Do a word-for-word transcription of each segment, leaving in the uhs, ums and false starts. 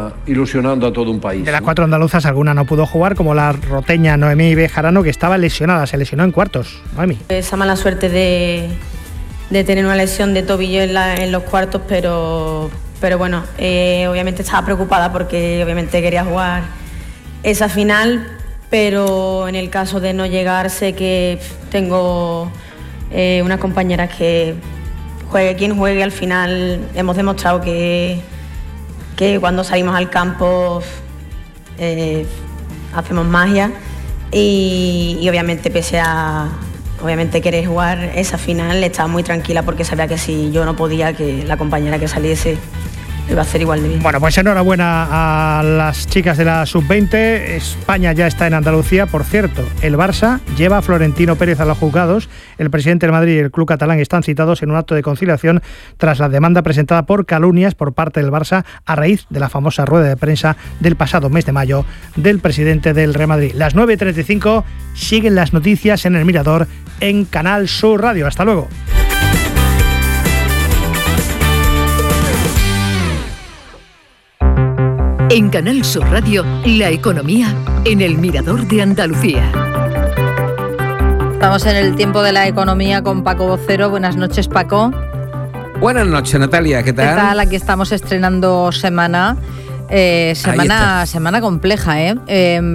está ilusionando a todo un país. De las cuatro andaluzas, alguna no pudo jugar, como la roteña Noemí Bejarano, que estaba lesionada, se lesionó en cuartos. Noemí. Esa mala suerte de, de tener una lesión de tobillo en, la, en los cuartos, pero, pero bueno, eh, obviamente estaba preocupada porque obviamente quería jugar esa final, pero en el caso de no llegar, sé que tengo eh, unas compañeras que juegue quien juegue, al final hemos demostrado que, que cuando salimos al campo eh, hacemos magia y, y obviamente pese a obviamente querer jugar esa final, estaba muy tranquila porque sabía que si yo no podía, que la compañera que saliese iba a hacer igual de bien. Bueno, pues enhorabuena a las chicas de la sub veinte. España ya está en Andalucía. Por cierto, el Barça lleva a Florentino Pérez a los juzgados. El presidente del Madrid y el club catalán están citados en un acto de conciliación tras la demanda presentada por calumnias por parte del Barça a raíz de la famosa rueda de prensa del pasado mes de mayo del presidente del Real Madrid. Las nueve y treinta y cinco, siguen las noticias en El Mirador en Canal Sur Radio. Hasta luego. En Canal Sur Radio, la economía en El Mirador de Andalucía. Estamos en el tiempo de la economía con Paco Vocero. Buenas noches, Paco. Buenas noches, Natalia. ¿Qué tal? ¿Qué tal? Aquí estamos estrenando semana. Eh, semana, semana compleja, ¿eh? eh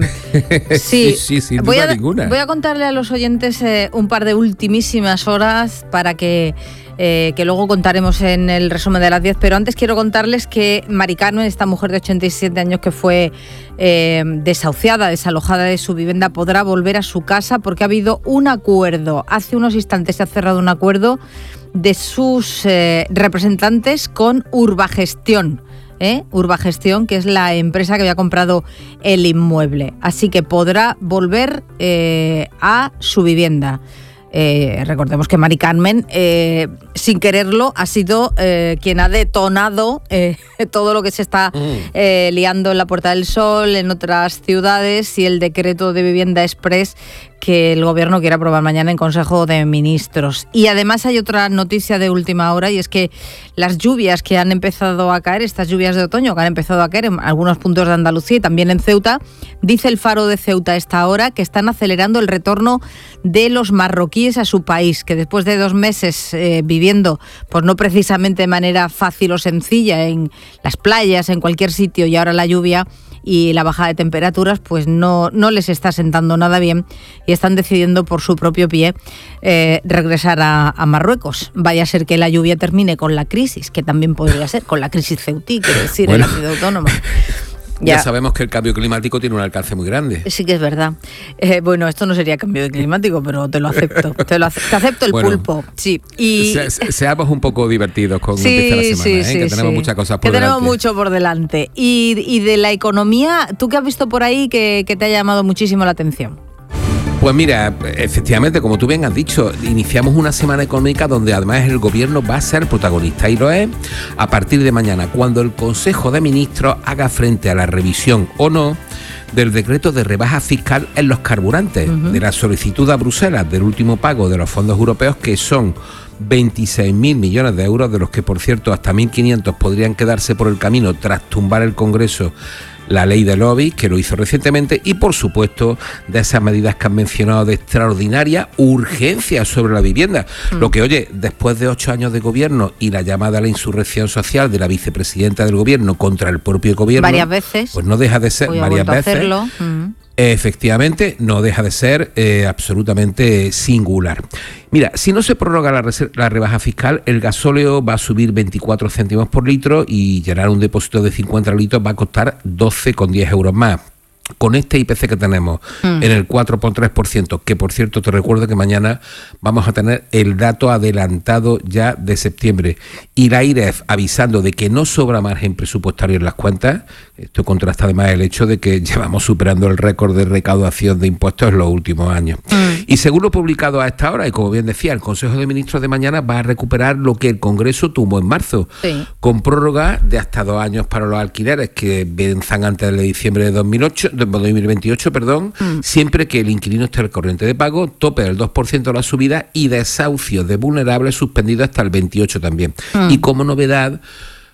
sí, sí, sí, sin voy duda a, ninguna. Voy a contarle a los oyentes eh, un par de ultimísimas horas para que, eh, que luego contaremos en el resumen de las diez, pero antes quiero contarles que Mari Carmen, esta mujer de ochenta y siete años que fue eh, desahuciada, desalojada de su vivienda, podrá volver a su casa porque ha habido un acuerdo. Hace unos instantes se ha cerrado un acuerdo de sus eh, representantes con Urbagestión. ¿Eh? Urbagestión, que es la empresa que había comprado el inmueble. Así que podrá volver eh, a su vivienda. Eh, recordemos que Mari Carmen, eh, sin quererlo, ha sido eh, quien ha detonado eh, todo lo que se está eh, liando en la Puerta del Sol, en otras ciudades, y el decreto de vivienda express que el gobierno quiere aprobar mañana en Consejo de Ministros. Y además hay otra noticia de última hora, y es que las lluvias que han empezado a caer, estas lluvias de otoño que han empezado a caer en algunos puntos de Andalucía y también en Ceuta, dice el Faro de Ceuta a esta hora que están acelerando el retorno de los marroquíes a su país, que después de dos meses eh, viviendo, pues no precisamente de manera fácil o sencilla en las playas, en cualquier sitio, y ahora la lluvia y la bajada de temperaturas pues no, no les está sentando nada bien y están decidiendo por su propio pie eh, regresar a, a Marruecos. Vaya a ser que la lluvia termine con la crisis, que también podría ser, con la crisis ceutí, quiero decir, bueno, en la ciudad autónoma. Ya. ya sabemos que el cambio climático tiene un alcance muy grande. Sí que es verdad. Eh, bueno, esto no sería cambio climático, pero te lo acepto. Te, lo ace- te acepto el bueno, pulpo. Sí. Y se, se, seamos un poco divertidos con sí, empieza la semana, sí, ¿eh? sí, que tenemos sí. muchas cosas por que delante. Tenemos mucho por delante. Y, y de la economía, ¿tú qué has visto por ahí que, que te ha llamado muchísimo la atención? Pues mira, efectivamente, como tú bien has dicho, iniciamos una semana económica donde además el gobierno va a ser protagonista, y lo es a partir de mañana, cuando el Consejo de Ministros haga frente a la revisión o no del decreto de rebaja fiscal en los carburantes, uh-huh. de la solicitud a Bruselas del último pago de los fondos europeos, que son veintiséis mil millones de euros, de los que, por cierto, hasta mil quinientos podrían quedarse por el camino tras tumbar el Congreso la ley de lobby, que lo hizo recientemente, y por supuesto de esas medidas que han mencionado de extraordinaria urgencia sobre la vivienda. Mm. Lo que, oye, después de ocho años de gobierno y la llamada a la insurrección social de la vicepresidenta del gobierno contra el propio gobierno, varias veces, pues no deja de ser, Hoy varias veces, mm. efectivamente, no deja de ser eh, absolutamente singular. Mira, si no se prorroga la, reser- la rebaja fiscal, el gasóleo va a subir veinticuatro céntimos por litro y llenar un depósito de cincuenta litros va a costar doce con diez euros más. Con este I P C que tenemos mm. en el cuatro coma tres por ciento, que por cierto te recuerdo que mañana vamos a tener el dato adelantado ya de septiembre, y la I R E F avisando de que no sobra margen presupuestario en las cuentas. Esto contrasta además el hecho de que llevamos superando el récord de recaudación de impuestos en los últimos años. Mm. Y según lo publicado a esta hora, y como bien decía, el Consejo de Ministros de mañana va a recuperar lo que el Congreso tumbó en marzo, sí. con prórroga de hasta dos años para los alquileres que venzan antes de diciembre de dos mil ocho, de dos mil veintiocho, perdón, mm. siempre que el inquilino esté al corriente de pago, tope del dos por ciento de la subida y desahucios de vulnerables suspendidos hasta el veintiocho también. Mm. Y como novedad,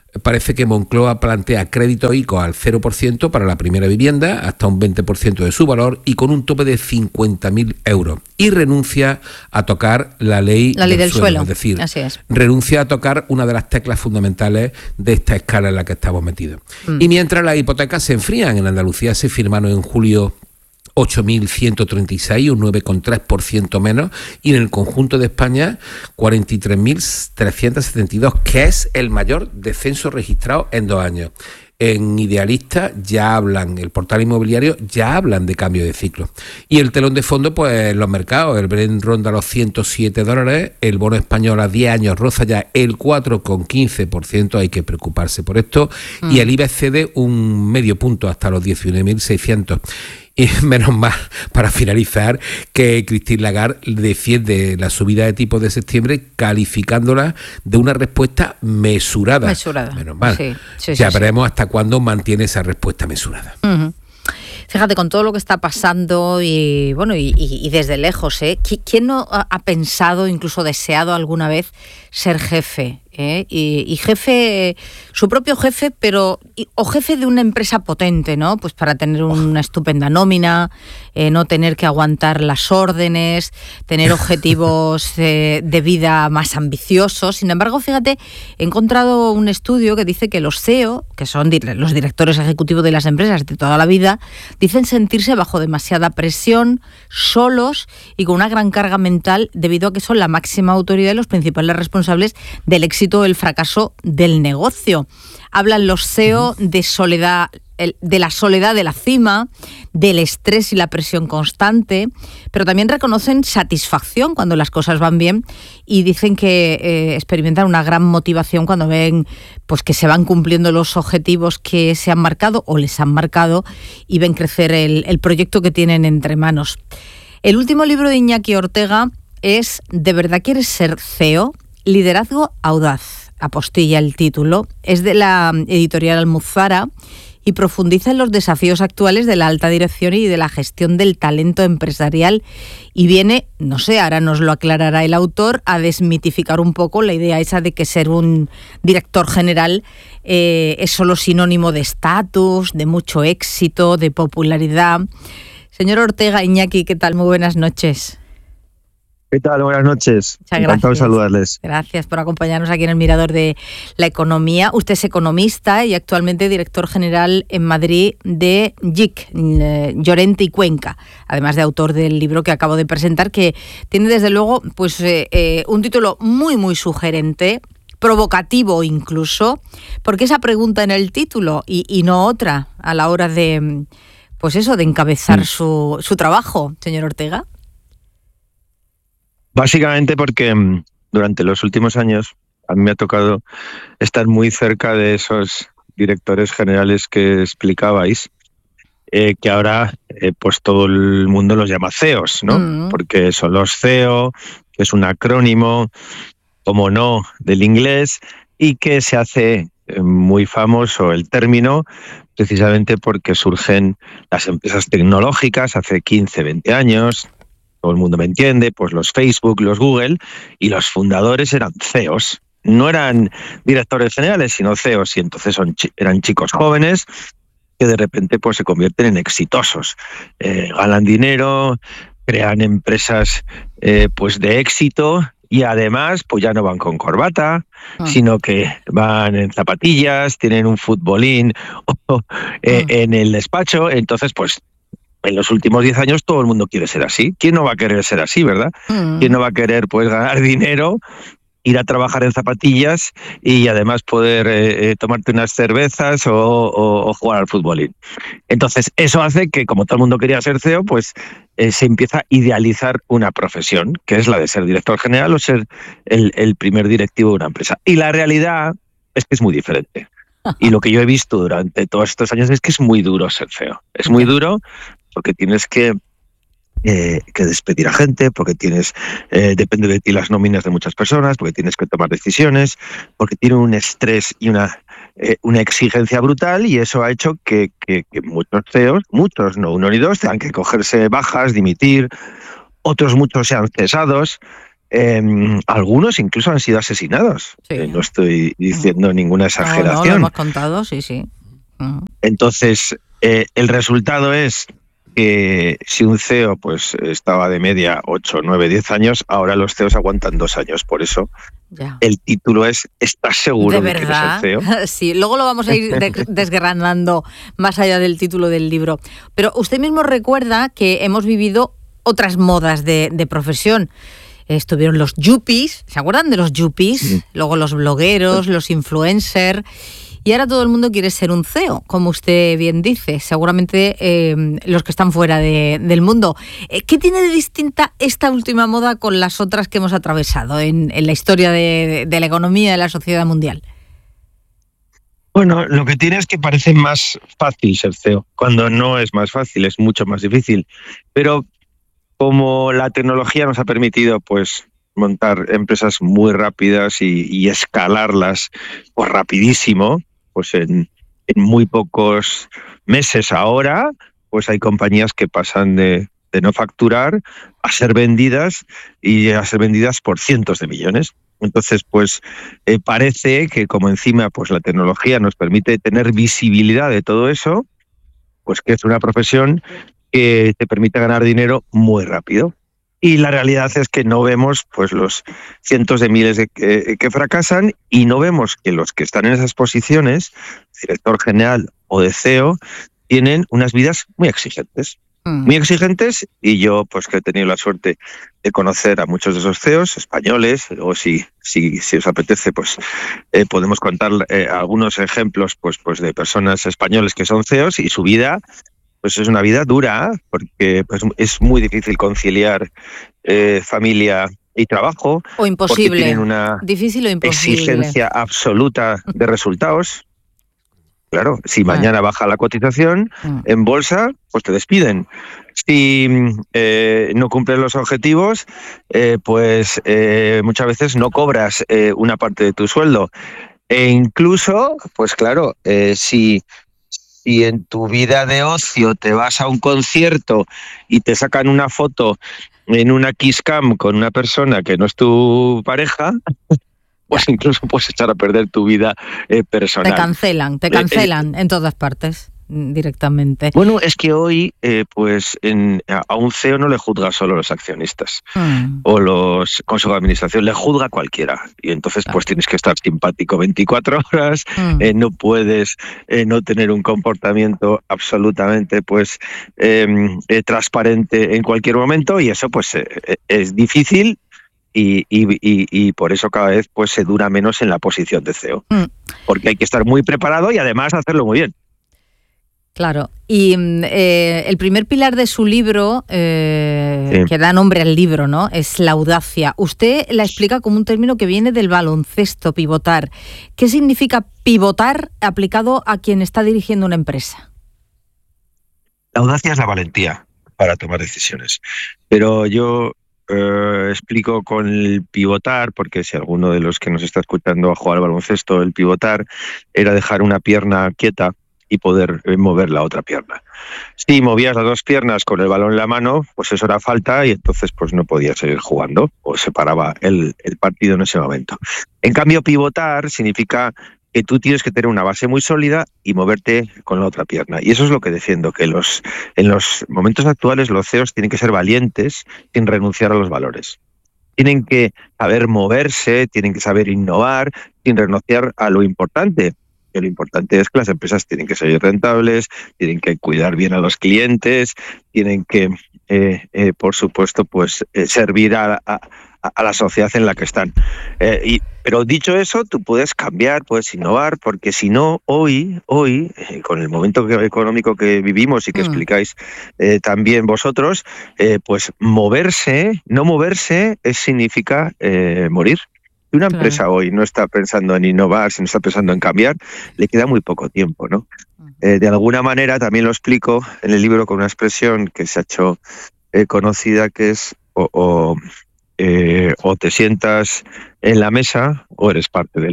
parece que Moncloa plantea créditos I C O al cero por ciento para la primera vivienda, hasta un veinte por ciento de su valor y con un tope de cincuenta mil euros. Y renuncia a tocar la ley, la ley del, del suelo, suelo. Es decir, Así es. renuncia a tocar una de las teclas fundamentales de esta escala en la que estamos metidos. Mm. Y mientras las hipotecas se enfrían, en Andalucía se firmaron en julio ocho mil ciento treinta y seis, un nueve coma tres por ciento menos, y en el conjunto de España cuarenta y tres mil trescientos setenta y dos, que es el mayor descenso registrado en dos años. En Idealista ya hablan, el portal inmobiliario ya hablan de cambio de ciclo. Y el telón de fondo, pues los mercados, el Brent ronda los ciento siete dólares, el bono español a diez años roza ya el cuatro coma quince por ciento, hay que preocuparse por esto, mm. y el IBEX cede un medio punto hasta los diecinueve mil seiscientos. Y menos mal, para finalizar, que Christine Lagarde defiende la subida de tipos de septiembre calificándola de una respuesta mesurada. Mesurada. Menos mal. Sí, sí, ya sí, veremos sí. hasta cuándo mantiene esa respuesta mesurada. Uh-huh. Fíjate, con todo lo que está pasando y bueno y, y, y desde lejos, ¿eh? ¿Quién no ha pensado, incluso deseado alguna vez ser jefe? ¿Eh? Y, y jefe, su propio jefe, pero o jefe de una empresa potente, ¿no? Pues para tener una estupenda nómina, eh, no tener que aguantar las órdenes, tener objetivos eh, de vida más ambiciosos. Sin embargo, fíjate, he encontrado un estudio que dice que los C E O, que son los directores ejecutivos de las empresas de toda la vida, dicen sentirse bajo demasiada presión, solos y con una gran carga mental debido a que son la máxima autoridad y los principales responsables del éxito o el fracaso del negocio. Hablan los C E O de soledad, de la soledad de la cima, del estrés y la presión constante, pero también reconocen satisfacción cuando las cosas van bien y dicen que eh, experimentan una gran motivación cuando ven pues que se van cumpliendo los objetivos que se han marcado o les han marcado y ven crecer el, el proyecto que tienen entre manos. El último libro de Iñaki Ortega es ¿De verdad quieres ser C E O? Liderazgo audaz, apostilla el título. Es de la editorial Almuzara y profundiza en los desafíos actuales de la alta dirección y de la gestión del talento empresarial y viene, no sé, ahora nos lo aclarará el autor, a desmitificar un poco la idea esa de que ser un director general eh, es solo sinónimo de estatus, de mucho éxito, de popularidad. Señor Ortega, Iñaki, ¿qué tal? Muy buenas noches. ¿Qué tal? Buenas noches. Muchas Encantado gracias. de saludarles. Gracias por acompañarnos aquí en el Mirador de la Economía. Usted es economista y actualmente director general en Madrid de J I C, Llorente y Cuenca, además de autor del libro que acabo de presentar, que tiene desde luego pues eh, eh, un título muy muy sugerente, provocativo incluso, porque esa pregunta en el título y, y no otra a la hora de pues eso de encabezar mm. su, su trabajo, señor Ortega. Básicamente porque durante los últimos años a mí me ha tocado estar muy cerca de esos directores generales que explicabais, eh, que ahora eh, pues todo el mundo los llama C E Os, ¿no? Mm. Porque son los C E O, que es un acrónimo, como no, del inglés, y que se hace eh, muy famoso el término precisamente porque surgen las empresas tecnológicas hace quince, veinte años. Todo el mundo me entiende, pues los Facebook, los Google, y los fundadores eran C E Os. No eran directores generales, sino C E Os, y entonces son, eran chicos jóvenes que de repente pues se convierten en exitosos. Eh, ganan dinero, crean empresas eh, pues de éxito, y además pues ya no van con corbata, ah. sino que van en zapatillas, tienen un futbolín oh, eh, ah. en el despacho, entonces pues en los últimos diez años todo el mundo quiere ser así. ¿Quién no va a querer ser así, verdad? Mm. ¿Quién no va a querer pues ganar dinero, ir a trabajar en zapatillas y además poder eh, tomarte unas cervezas o, o, o jugar al futbolín? Entonces, eso hace que, como todo el mundo quería ser C E O, pues eh, se empieza a idealizar una profesión, que es la de ser director general o ser el, el primer directivo de una empresa. Y la realidad es que es muy diferente. Y lo que yo he visto durante todos estos años es que es muy duro ser C E O. Es muy duro porque tienes que, eh, que despedir a gente, porque tienes eh, depende de ti las nóminas de muchas personas, porque tienes que tomar decisiones, porque tiene un estrés y una, eh, una exigencia brutal, y eso ha hecho que, que, que muchos C E Os, muchos, no uno ni dos, tengan que cogerse bajas, dimitir, otros muchos sean cesados. Eh, algunos incluso han sido asesinados. Sí. Eh, no estoy diciendo uh-huh. ninguna exageración. No, no, lo hemos contado, sí, sí. Uh-huh. Entonces, eh, el resultado es que si un C E O pues estaba de media ocho, nueve, diez años, ahora los C E Os aguantan dos años. Por eso ya. El título es ¿estás seguro de, de que eres el C E O? Sí, luego lo vamos a ir desgranando más allá del título del libro. Pero usted mismo recuerda que hemos vivido otras modas de, de profesión. Estuvieron los yuppies, ¿se acuerdan de los yuppies? Sí. Luego los blogueros, los influencers. Y ahora todo el mundo quiere ser un C E O, como usted bien dice, seguramente eh, los que están fuera de, del mundo. ¿Qué tiene de distinta esta última moda con las otras que hemos atravesado en, en la historia de, de la economía de la sociedad mundial? Bueno, lo que tiene es que parece más fácil ser C E O, cuando no es más fácil, es mucho más difícil. Pero como la tecnología nos ha permitido pues montar empresas muy rápidas y, y escalarlas pues rapidísimo, pues en, en muy pocos meses ahora, pues hay compañías que pasan de, de no facturar a ser vendidas y a ser vendidas por cientos de millones. Entonces, pues eh, parece que como encima pues la tecnología nos permite tener visibilidad de todo eso, pues que es una profesión que te permite ganar dinero muy rápido. Y la realidad es que no vemos pues los cientos de miles de que, que fracasan y no vemos que los que están en esas posiciones, director general o de C E O, tienen unas vidas muy exigentes. Mm. Muy exigentes y yo pues que he tenido la suerte de conocer a muchos de esos C E Os españoles, o si, si, si os apetece pues eh, podemos contar eh, algunos ejemplos pues, pues de personas españoles que son C E Os y su vida pues es una vida dura, porque pues, es muy difícil conciliar eh, familia y trabajo. O imposible. Porque tienen una difícil o imposible. Exigencia absoluta de resultados. Claro, si mañana ah. baja la cotización ah. en bolsa, pues te despiden. Si eh, no cumples los objetivos, eh, pues eh, muchas veces no cobras eh, una parte de tu sueldo. E incluso, pues claro, eh, si... Si en tu vida de ocio te vas a un concierto y te sacan una foto en una kiss cam con una persona que no es tu pareja, pues incluso puedes echar a perder tu vida eh, personal. Te cancelan, te cancelan eh, eh, en todas partes directamente. Bueno, es que hoy eh, pues en, a un C E O no le juzga solo los accionistas mm. o los consejos de administración, le juzga cualquiera. Y entonces claro. pues tienes que estar simpático veinticuatro horas, mm. eh, no puedes eh, no tener un comportamiento absolutamente pues eh, eh, transparente en cualquier momento, y eso pues eh, es difícil. Y, y, y, y por eso cada vez pues se dura menos en la posición de C E O, mm. porque hay que estar muy preparado y además hacerlo muy bien. Claro, y eh, el primer pilar de su libro, eh, sí. que da nombre al libro, ¿no?, es la audacia. Usted la explica como un término que viene del baloncesto, pivotar. ¿Qué significa pivotar aplicado a quien está dirigiendo una empresa? La audacia es la valentía para tomar decisiones, pero yo eh, explico con el pivotar, porque si alguno de los que nos está escuchando ha jugado al baloncesto, el pivotar era dejar una pierna quieta y poder mover la otra pierna. Si movías las dos piernas con el balón en la mano, pues eso era falta y entonces pues no podías seguir jugando o se paraba el, el partido en ese momento. En cambio, pivotar significa que tú tienes que tener una base muy sólida y moverte con la otra pierna. Y eso es lo que defiendo, que los, en los momentos actuales los C E Os tienen que ser valientes sin renunciar a los valores. Tienen que saber moverse, tienen que saber innovar sin renunciar a lo importante. Que lo importante es que las empresas tienen que ser rentables, tienen que cuidar bien a los clientes, tienen que, eh, eh, por supuesto, pues eh, servir a, a, a la sociedad en la que están. Eh, y, pero dicho eso, tú puedes cambiar, puedes innovar, porque si no, hoy, hoy eh, con el momento económico que vivimos y que mm. explicáis eh, también vosotros, eh, pues moverse, no moverse, es, significa eh, morir. Si una empresa claro. hoy no está pensando en innovar, si no está pensando en cambiar, le queda muy poco tiempo, ¿no? Eh, de alguna manera, también lo explico en el libro con una expresión que se ha hecho eh, conocida, que es o, o, eh, o te sientas en la mesa o eres parte del menú.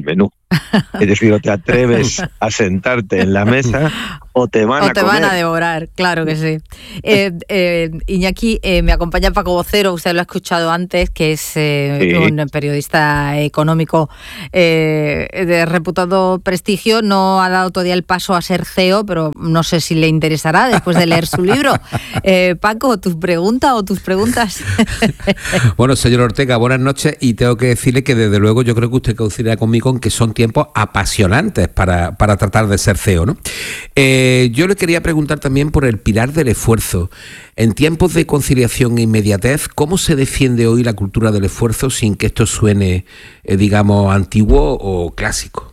Es decir, o te atreves a sentarte en la mesa o te van o a te comer. van a devorar, claro que sí. Eh, eh, Iñaki, eh, me acompaña Paco Vocero, usted lo ha escuchado antes, que es eh, sí. un periodista económico eh, de reputado prestigio. No ha dado todavía el paso a ser C E O, pero no sé si le interesará después de leer su libro. Eh, Paco, ¿tu pregunta o tus preguntas? Bueno, señor Ortega, buenas noches, y tengo que decirle que desde luego yo creo que usted coincidirá conmigo en que son tiempos apasionantes para, para tratar de ser C E O, ¿no? Eh, yo le quería preguntar también por el pilar del esfuerzo. En tiempos de conciliación e inmediatez, ¿cómo se defiende hoy la cultura del esfuerzo sin que esto suene, eh, digamos, antiguo o clásico?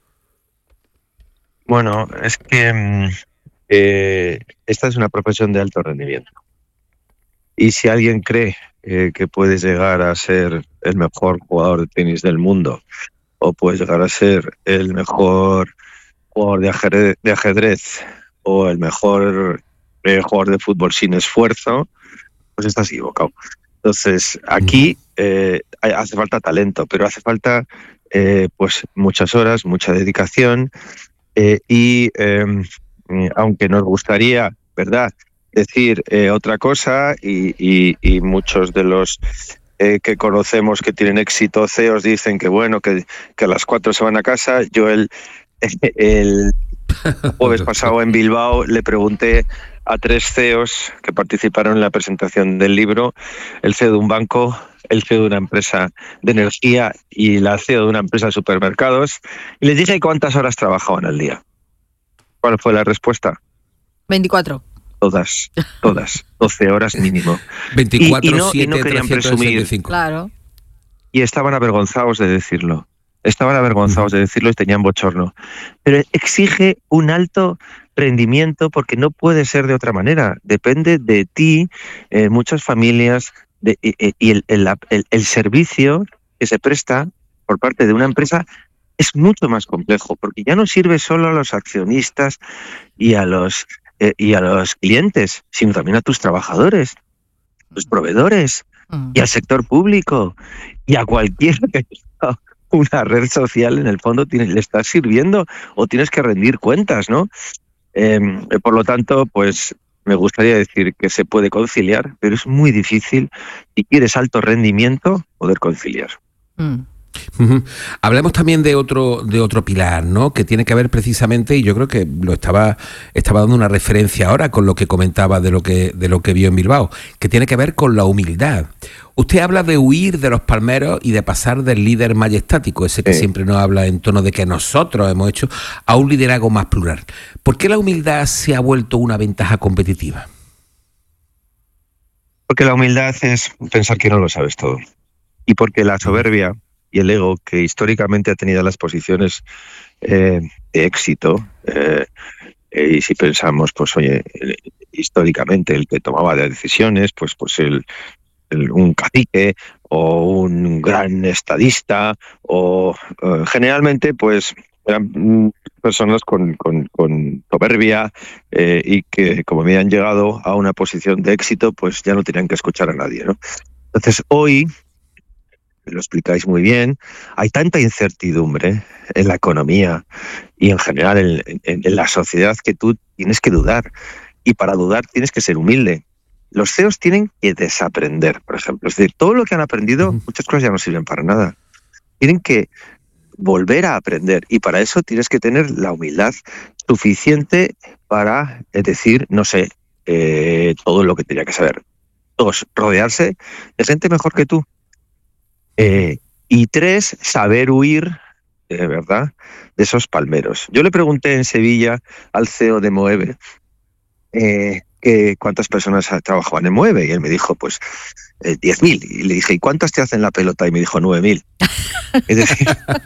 Bueno, es que eh, esta es una profesión de alto rendimiento. Y si alguien cree eh, que puedes llegar a ser el mejor jugador de tenis del mundo, o puedes llegar a ser el mejor jugador de ajedrez, de ajedrez o el mejor eh, jugador de fútbol sin esfuerzo, pues estás equivocado. Entonces, aquí eh, hace falta talento, pero hace falta eh, pues muchas horas, mucha dedicación eh, y eh, aunque nos gustaría, ¿verdad?, decir eh, otra cosa y, y, y muchos de los Eh, que conocemos que tienen éxito C E Os dicen que bueno, que, que a las cuatro se van a casa. Yo el, el jueves pasado en Bilbao le pregunté a tres C E Os que participaron en la presentación del libro, el C E O de un banco, el C E O de una empresa de energía y la C E O de una empresa de supermercados, y les dije cuántas horas trabajaban al día. ¿Cuál fue la respuesta? veinticuatro. Todas, todas, doce horas mínimo. veinticuatro, y, y, no, y no querían presumir. Claro. Y estaban avergonzados de decirlo. Estaban avergonzados uh-huh. de decirlo y tenían bochorno. Pero exige un alto rendimiento porque no puede ser de otra manera. Depende de ti, eh, muchas familias, de, y, y el, el, el, el servicio que se presta por parte de una empresa es mucho más complejo, porque ya no sirve solo a los accionistas y a los... Eh, y a los clientes, sino también a tus trabajadores, tus proveedores, mm. y al sector público, y a cualquiera que tenga una red social, en el fondo tiene, le estás sirviendo o tienes que rendir cuentas, ¿no? Eh, por lo tanto, pues me gustaría decir que se puede conciliar, pero es muy difícil, si quieres alto rendimiento, poder conciliar. Mm. Uh-huh. Hablemos también de otro de otro pilar, ¿no?, que tiene que ver precisamente, y yo creo que lo estaba estaba dando una referencia ahora con lo que comentaba de lo que de lo que vio en Bilbao, que tiene que ver con la humildad. Usted habla de huir de los palmeros y de pasar del líder majestático, ese que sí. siempre nos habla en tono de que nosotros hemos hecho, a un liderazgo más plural. ¿Por qué la humildad se ha vuelto una ventaja competitiva? Porque la humildad es pensar que no lo sabes todo, y porque la soberbia y el ego, que históricamente ha tenido las posiciones eh, de éxito, eh, eh, y si pensamos, pues oye, históricamente el que tomaba las decisiones, pues, pues el, el, un cacique o un gran estadista, o eh, generalmente pues eran personas con, con, con soberbia eh, y que, como habían llegado a una posición de éxito, pues ya no tenían que escuchar a nadie, ¿no? Entonces hoy, lo explicáis muy bien, hay tanta incertidumbre en la economía y en general en, en, en la sociedad que tú tienes que dudar, y para dudar tienes que ser humilde. Los C E Os tienen que desaprender, por ejemplo. Es decir, todo lo que han aprendido, muchas cosas ya no sirven para nada. Tienen que volver a aprender, y para eso tienes que tener la humildad suficiente para decir, no sé, eh, todo lo que tenía que saber. Dos, rodearse de gente mejor que tú. Eh, y tres, saber huir, de verdad, de esos palmeros. Yo le pregunté en Sevilla al C E O de Moeve eh, que cuántas personas trabajaban en Moeve, y él me dijo, pues, eh, diez mil. Y le dije, ¿y cuántas te hacen la pelota? Y me dijo, nueve mil. Es decir,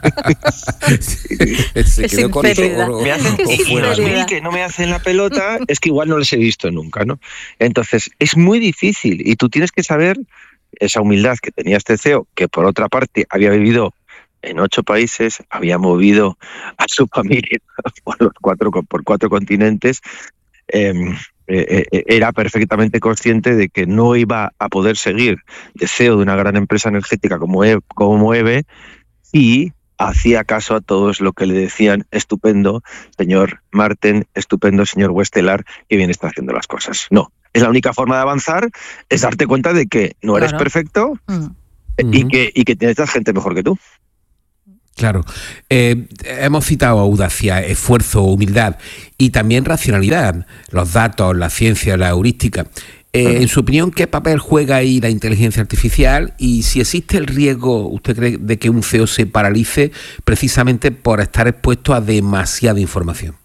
se quedó con eso, me hacen diez mil que no me hacen la pelota, es que igual no les he visto nunca, ¿no? Entonces, es muy difícil, y tú tienes que saber esa humildad que tenía este C E O, que por otra parte había vivido en ocho países, había movido a su familia por los cuatro por cuatro continentes, eh, eh, eh, era perfectamente consciente de que no iba a poder seguir de C E O de una gran empresa energética como, e, como Moeve si hacía caso a todos lo que le decían, estupendo, señor Marten, estupendo, señor Westelar, que bien está haciendo las cosas. No, es la única forma de avanzar, es darte cuenta de que no eres claro. perfecto mm. y, que, y que tienes gente mejor que tú. Claro. Eh, hemos citado audacia, esfuerzo, humildad y también racionalidad, los datos, la ciencia, la heurística. Eh, en su opinión, ¿qué papel juega ahí la inteligencia artificial? Y si existe el riesgo, ¿usted cree, de que un C E O se paralice precisamente por estar expuesto a demasiada información?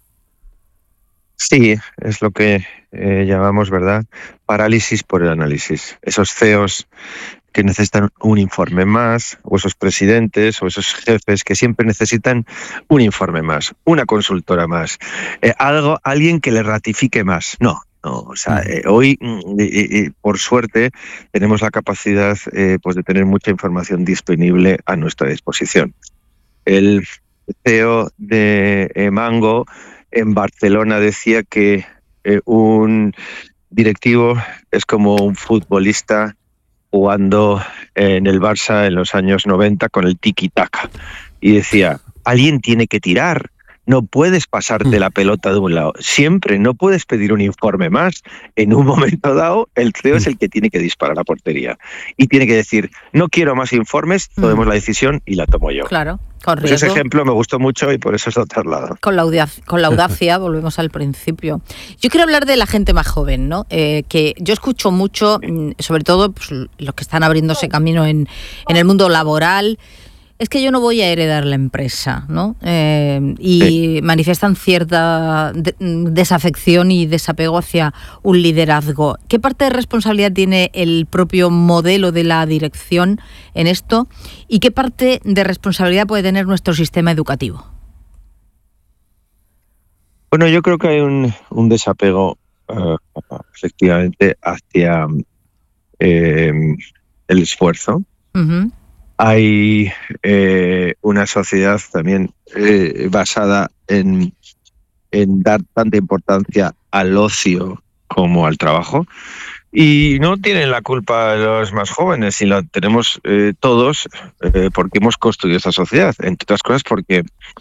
Sí, es lo que eh, llamamos, ¿verdad?, parálisis por el análisis. Esos C E Os que necesitan un informe más, o esos presidentes, o esos jefes que siempre necesitan un informe más, una consultora más, eh, algo, alguien que le ratifique más. No. No, o sea, eh, hoy, eh, eh, por suerte, tenemos la capacidad eh, pues de tener mucha información disponible a nuestra disposición. El C E O de eh, Mango en Barcelona decía que eh, un directivo es como un futbolista jugando en el Barça en los años noventa con el tiki-taka. Y decía, alguien tiene que tirar. No puedes pasarte la pelota de un lado. Siempre no puedes pedir un informe más. En un momento dado, el C E O es el que tiene que disparar a portería. Y tiene que decir, no quiero más informes, tomemos mm. la decisión y la tomo yo. Claro, con pues ese ejemplo me gustó mucho y por eso es lo trasladado. Con la audacia, con la audacia volvemos al principio. Yo quiero hablar de la gente más joven, ¿no? Eh, que yo escucho mucho, sobre todo pues, los que están abriéndose camino en, en el mundo laboral. Es que yo no voy a heredar la empresa, ¿no? Eh, y sí. manifiestan cierta de- desafección y desapego hacia un liderazgo. ¿Qué parte de responsabilidad tiene el propio modelo de la dirección en esto? ¿Y qué parte de responsabilidad puede tener nuestro sistema educativo? Bueno, yo creo que hay un, un desapego, uh, efectivamente, hacia eh, el esfuerzo. Uh-huh. Hay eh, una sociedad también eh, basada en, en dar tanta importancia al ocio como al trabajo. Y no tienen la culpa los más jóvenes, sino la tenemos eh, todos eh, porque hemos construido esta sociedad. Entre otras cosas porque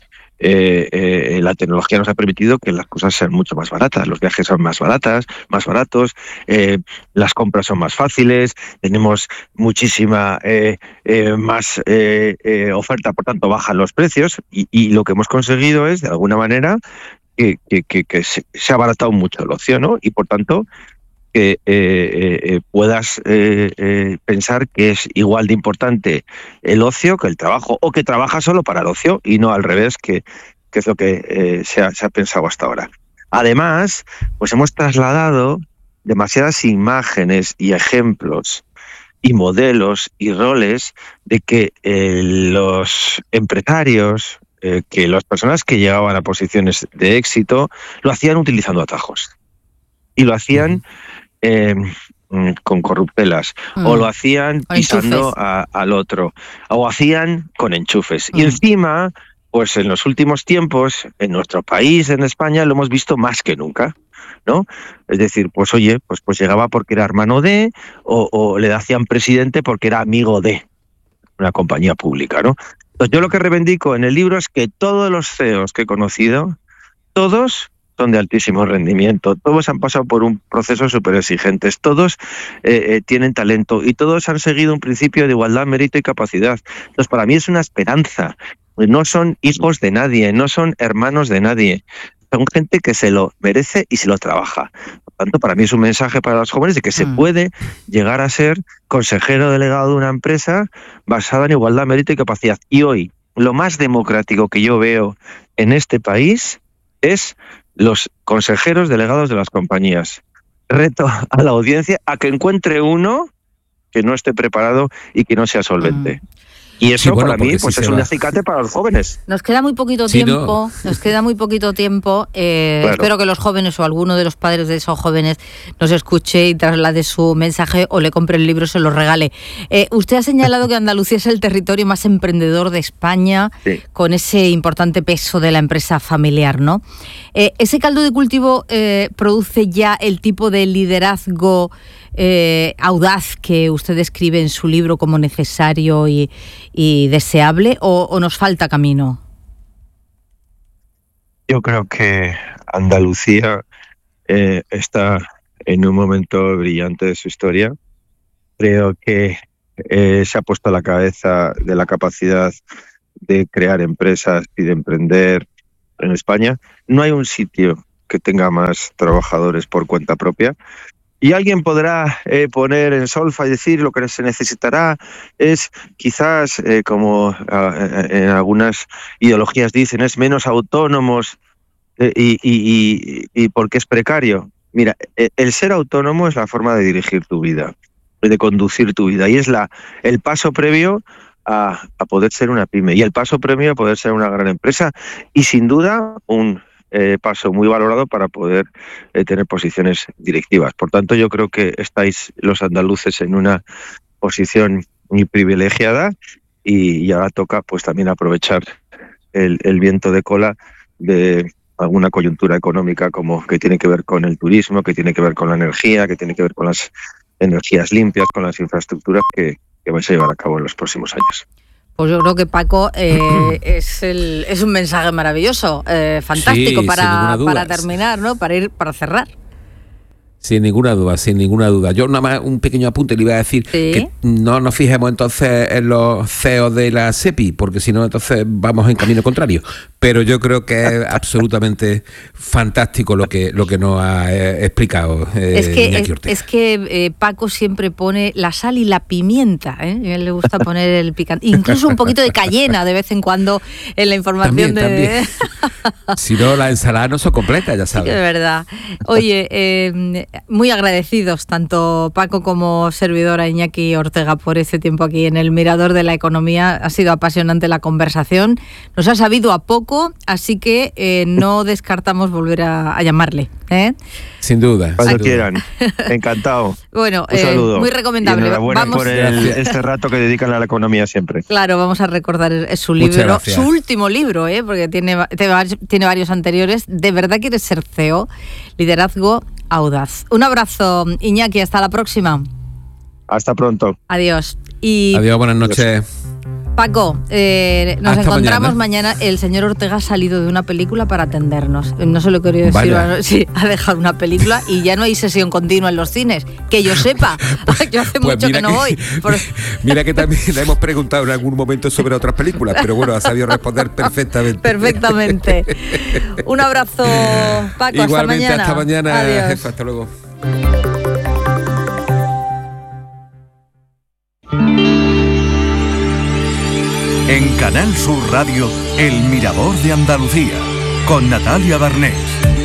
eh, eh, la tecnología nos ha permitido que las cosas sean mucho más baratas. Los viajes son más baratas, más baratos, eh, las compras son más fáciles, tenemos muchísima eh, eh, más eh, eh, oferta, por tanto bajan los precios y, y lo que hemos conseguido es, de alguna manera, que, que, que, que se, se ha abaratado mucho el ocio, ¿no? Y por tanto que eh, eh, puedas eh, eh, pensar que es igual de importante el ocio que el trabajo, o que trabajas solo para el ocio y no al revés, que, que es lo que eh, se, ha, se ha pensado hasta ahora. Además, pues hemos trasladado demasiadas imágenes y ejemplos y modelos y roles de que eh, los empresarios, eh, que las personas que llegaban a posiciones de éxito, lo hacían utilizando atajos. Y lo hacían eh, con corruptelas, mm. o lo hacían pisando a, al otro, o hacían con enchufes. Mm. Y encima, pues en los últimos tiempos, en nuestro país, en España, lo hemos visto más que nunca, ¿no? Es decir, pues oye, pues, pues llegaba porque era hermano de, o, o le hacían presidente porque era amigo de una compañía pública, ¿no? Entonces yo lo que reivindico en el libro es que todos los C E Os que he conocido, todos son de altísimo rendimiento, todos han pasado por un proceso súper exigentes, todos eh, eh, tienen talento y todos han seguido un principio de igualdad, mérito y capacidad. Entonces para mí es una esperanza, no son hijos de nadie, no son hermanos de nadie, son gente que se lo merece y se lo trabaja. Por tanto, para mí es un mensaje para los jóvenes de que se puede llegar a ser consejero delegado de una empresa basada en igualdad, mérito y capacidad. Y hoy, lo más democrático que yo veo en este país es los consejeros delegados de las compañías. Reto a la audiencia a que encuentre uno que no esté preparado y que no sea solvente. Mm. Y eso, sí, bueno, para mí pues si es un acicate para los jóvenes. Nos queda muy poquito sí, tiempo, no. nos queda muy poquito tiempo. Eh, claro. Espero que los jóvenes o alguno de los padres de esos jóvenes nos escuche y traslade su mensaje o le compre el libro y se lo regale. Eh, usted ha señalado que Andalucía es el territorio más emprendedor de España, sí. con ese importante peso de la empresa familiar, ¿no? Eh, ¿Ese caldo de cultivo eh, produce ya el tipo de liderazgo eh, audaz que usted describe en su libro como necesario y, y deseable o, o nos falta camino? Yo creo que Andalucía eh, está en un momento brillante de su historia. Creo que eh, se ha puesto a la cabeza de la capacidad de crear empresas y de emprender en España. No hay un sitio que tenga más trabajadores por cuenta propia. Y alguien podrá eh, poner en solfa y decir lo que se necesitará es quizás, eh, como eh, en algunas ideologías dicen, es menos autónomos eh, y, y, y, y porque es precario. Mira, el ser autónomo es la forma de dirigir tu vida, de conducir tu vida, y es la el paso previo a, a poder ser una pyme y el paso previo a poder ser una gran empresa y sin duda un Eh, paso muy valorado para poder eh, tener posiciones directivas. Por tanto, yo creo que estáis los andaluces en una posición muy privilegiada y, y ahora toca pues también aprovechar el, el viento de cola de alguna coyuntura económica como que tiene que ver con el turismo, que tiene que ver con la energía, que tiene que ver con las energías limpias, con las infraestructuras que, que vais a llevar a cabo en los próximos años. Pues yo creo que Paco eh, es, el, es un mensaje maravilloso, eh, fantástico sí, para, para terminar, ¿no? Para ir, para cerrar. Sin ninguna duda, sin ninguna duda. Yo nada más un pequeño apunte le iba a decir ¿Sí? que no nos fijemos entonces en los C E O de la SEPI, porque si no entonces vamos en camino contrario. Pero yo creo que es absolutamente fantástico lo que lo que nos ha eh, explicado eh, es que, Iñaki Ortega. Es, es que eh, Paco siempre pone la sal y la pimienta, ¿eh? A él le gusta poner el picante, incluso un poquito de cayena de vez en cuando en la información. También, de... también. Si no, las ensaladas no son completas, ya sabes. Sí, es verdad. Oye, eh, muy agradecidos tanto Paco como servidora Iñaki Ortega por ese tiempo aquí en el Mirador de la Economía. Ha sido apasionante la conversación, nos ha sabido a poco, así que eh, no descartamos volver a, a llamarle, ¿eh? Sin duda. Cuando sin duda. quieran. Encantado. Bueno, un saludo. Eh, muy recomendable. Y enhorabuena vamos... por el, este rato que dedican a la economía siempre. Claro, vamos a recordar su libro, su último libro, ¿eh? Porque tiene, tiene varios anteriores. ¿De verdad quieres ser C E O? Liderazgo audaz. Un abrazo, Iñaki, hasta la próxima. Hasta pronto. Adiós. Y Adiós, buenas noches. Paco, eh, nos hasta encontramos mañana. mañana. El señor Ortega ha salido de una película para atendernos. No se lo quería decir. Bueno, sí, ha dejado una película y ya no hay sesión continua en los cines. Que yo sepa. Pues, yo hace pues mucho que no que, voy. Por... Mira que también le hemos preguntado en algún momento sobre otras películas, pero bueno, ha sabido responder perfectamente. Perfectamente. Un abrazo, Paco. Igualmente, hasta mañana. hasta mañana, Adiós. jefa. Hasta luego. En Canal Sur Radio, El Mirador de Andalucía, con Natalia Barnés.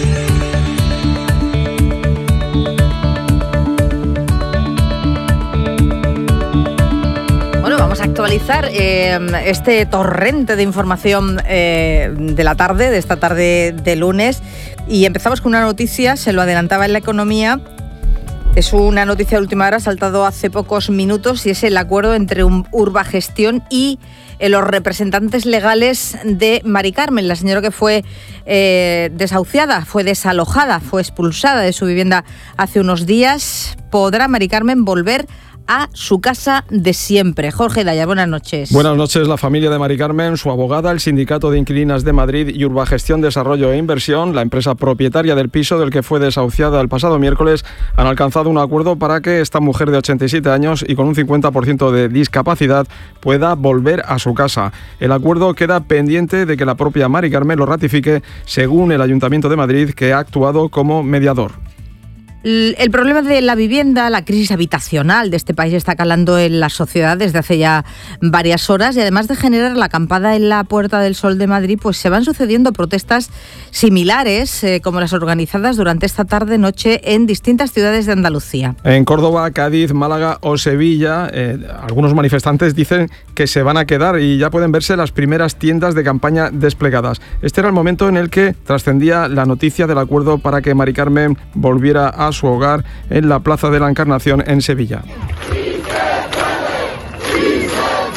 Bueno, vamos a actualizar eh, este torrente de información eh, de la tarde, de esta tarde de lunes. Y empezamos con una noticia, se lo adelantaba en la economía. Es una noticia de última hora, ha saltado hace pocos minutos, y es el acuerdo entre un Urbagestión y eh, los representantes legales de Mari Carmen, la señora que fue eh, desahuciada, fue desalojada, fue expulsada de su vivienda hace unos días. ¿Podrá Mari Carmen volver a su casa de siempre? Jorge Daya, buenas noches. Buenas noches. La familia de Mari Carmen, su abogada, el Sindicato de Inquilinas de Madrid y Urbagestión Desarrollo e Inversión, la empresa propietaria del piso del que fue desahuciada el pasado miércoles, han alcanzado un acuerdo para que esta mujer de ochenta y siete años y con un cincuenta por ciento de discapacidad pueda volver a su casa. El acuerdo queda pendiente de que la propia Mari Carmen lo ratifique, según el Ayuntamiento de Madrid, que ha actuado como mediador. El problema de la vivienda, la crisis habitacional de este país está calando en la sociedad desde hace ya varias horas, y además de generar la acampada en la Puerta del Sol de Madrid, pues se van sucediendo protestas similares eh, como las organizadas durante esta tarde-noche en distintas ciudades de Andalucía. En Córdoba, Cádiz, Málaga o Sevilla, eh, algunos manifestantes dicen que se van a quedar y ya pueden verse las primeras tiendas de campaña desplegadas. Este era el momento en el que trascendía la noticia del acuerdo para que Mari Carmen volviera a su hogar en la Plaza de la Encarnación en Sevilla.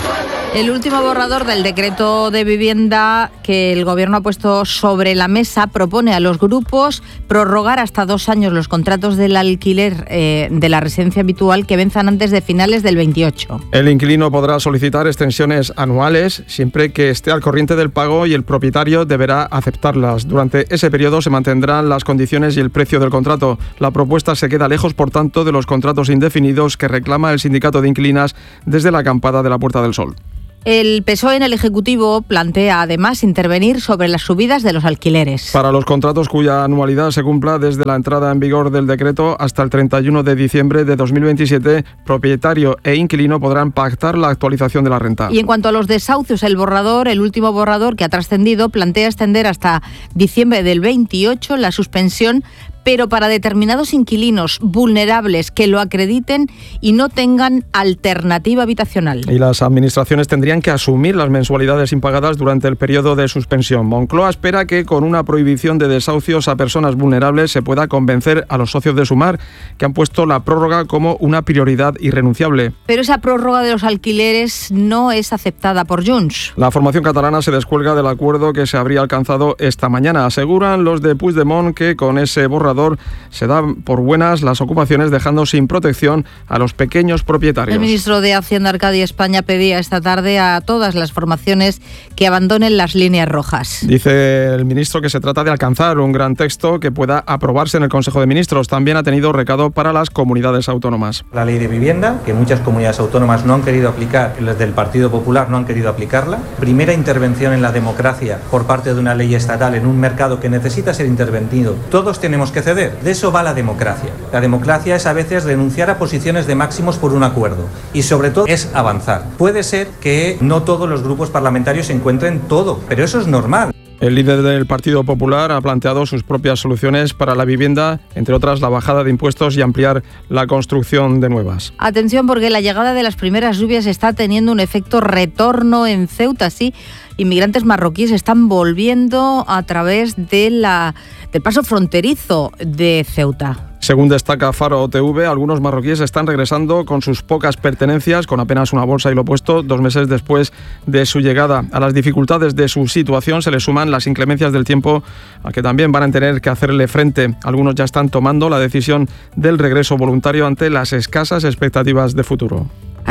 El último borrador del decreto de vivienda que el Gobierno ha puesto sobre la mesa propone a los grupos prorrogar hasta dos años los contratos del alquiler eh, de la residencia habitual que venzan antes de finales del veintiocho. El inquilino podrá solicitar extensiones anuales siempre que esté al corriente del pago y el propietario deberá aceptarlas. Durante ese periodo se mantendrán las condiciones y el precio del contrato. La propuesta se queda lejos, por tanto, de los contratos indefinidos que reclama el sindicato de inquilinas desde la acampada de la Puerta del Sol. El P S O E en el Ejecutivo plantea además intervenir sobre las subidas de los alquileres. Para los contratos cuya anualidad se cumpla desde la entrada en vigor del decreto hasta el treinta y uno de diciembre de dos mil veintisiete, propietario e inquilino podrán pactar la actualización de la renta. Y en cuanto a los desahucios, el borrador, el último borrador que ha trascendido, plantea extender hasta diciembre del veintiocho la suspensión, pero para determinados inquilinos vulnerables que lo acrediten y no tengan alternativa habitacional. Y las administraciones tendrían que asumir las mensualidades impagadas durante el periodo de suspensión. Moncloa espera que con una prohibición de desahucios a personas vulnerables se pueda convencer a los socios de Sumar, que han puesto la prórroga como una prioridad irrenunciable. Pero esa prórroga de los alquileres no es aceptada por Junts. La formación catalana se descuelga del acuerdo que se habría alcanzado esta mañana. Aseguran los de Puigdemont que con ese borrador se dan por buenas las ocupaciones, dejando sin protección a los pequeños propietarios. El ministro de Hacienda, Arcadi España, pedía esta tarde a todas las formaciones que abandonen las líneas rojas. Dice el ministro que se trata de alcanzar un gran texto que pueda aprobarse en el Consejo de Ministros. También ha tenido recado para las comunidades autónomas. La ley de vivienda, que muchas comunidades autónomas no han querido aplicar, las del Partido Popular no han querido aplicarla. Primera intervención en la democracia por parte de una ley estatal en un mercado que necesita ser intervenido. Todos tenemos que ceder. De eso va la democracia. La democracia es a veces renunciar a posiciones de máximos por un acuerdo y sobre todo es avanzar. Puede ser que no todos los grupos parlamentarios se encuentren todo, pero eso es normal. El líder del Partido Popular ha planteado sus propias soluciones para la vivienda, entre otras la bajada de impuestos y ampliar la construcción de nuevas. Atención, porque la llegada de las primeras lluvias está teniendo un efecto retorno en Ceuta. Sí, inmigrantes marroquíes están volviendo a través de la, del paso fronterizo de Ceuta. Según destaca Faro T V, algunos marroquíes están regresando con sus pocas pertenencias, con apenas una bolsa y lo puesto, dos meses después de su llegada. A las dificultades de su situación se le suman las inclemencias del tiempo, a que también van a tener que hacerle frente. Algunos ya están tomando la decisión del regreso voluntario ante las escasas expectativas de futuro.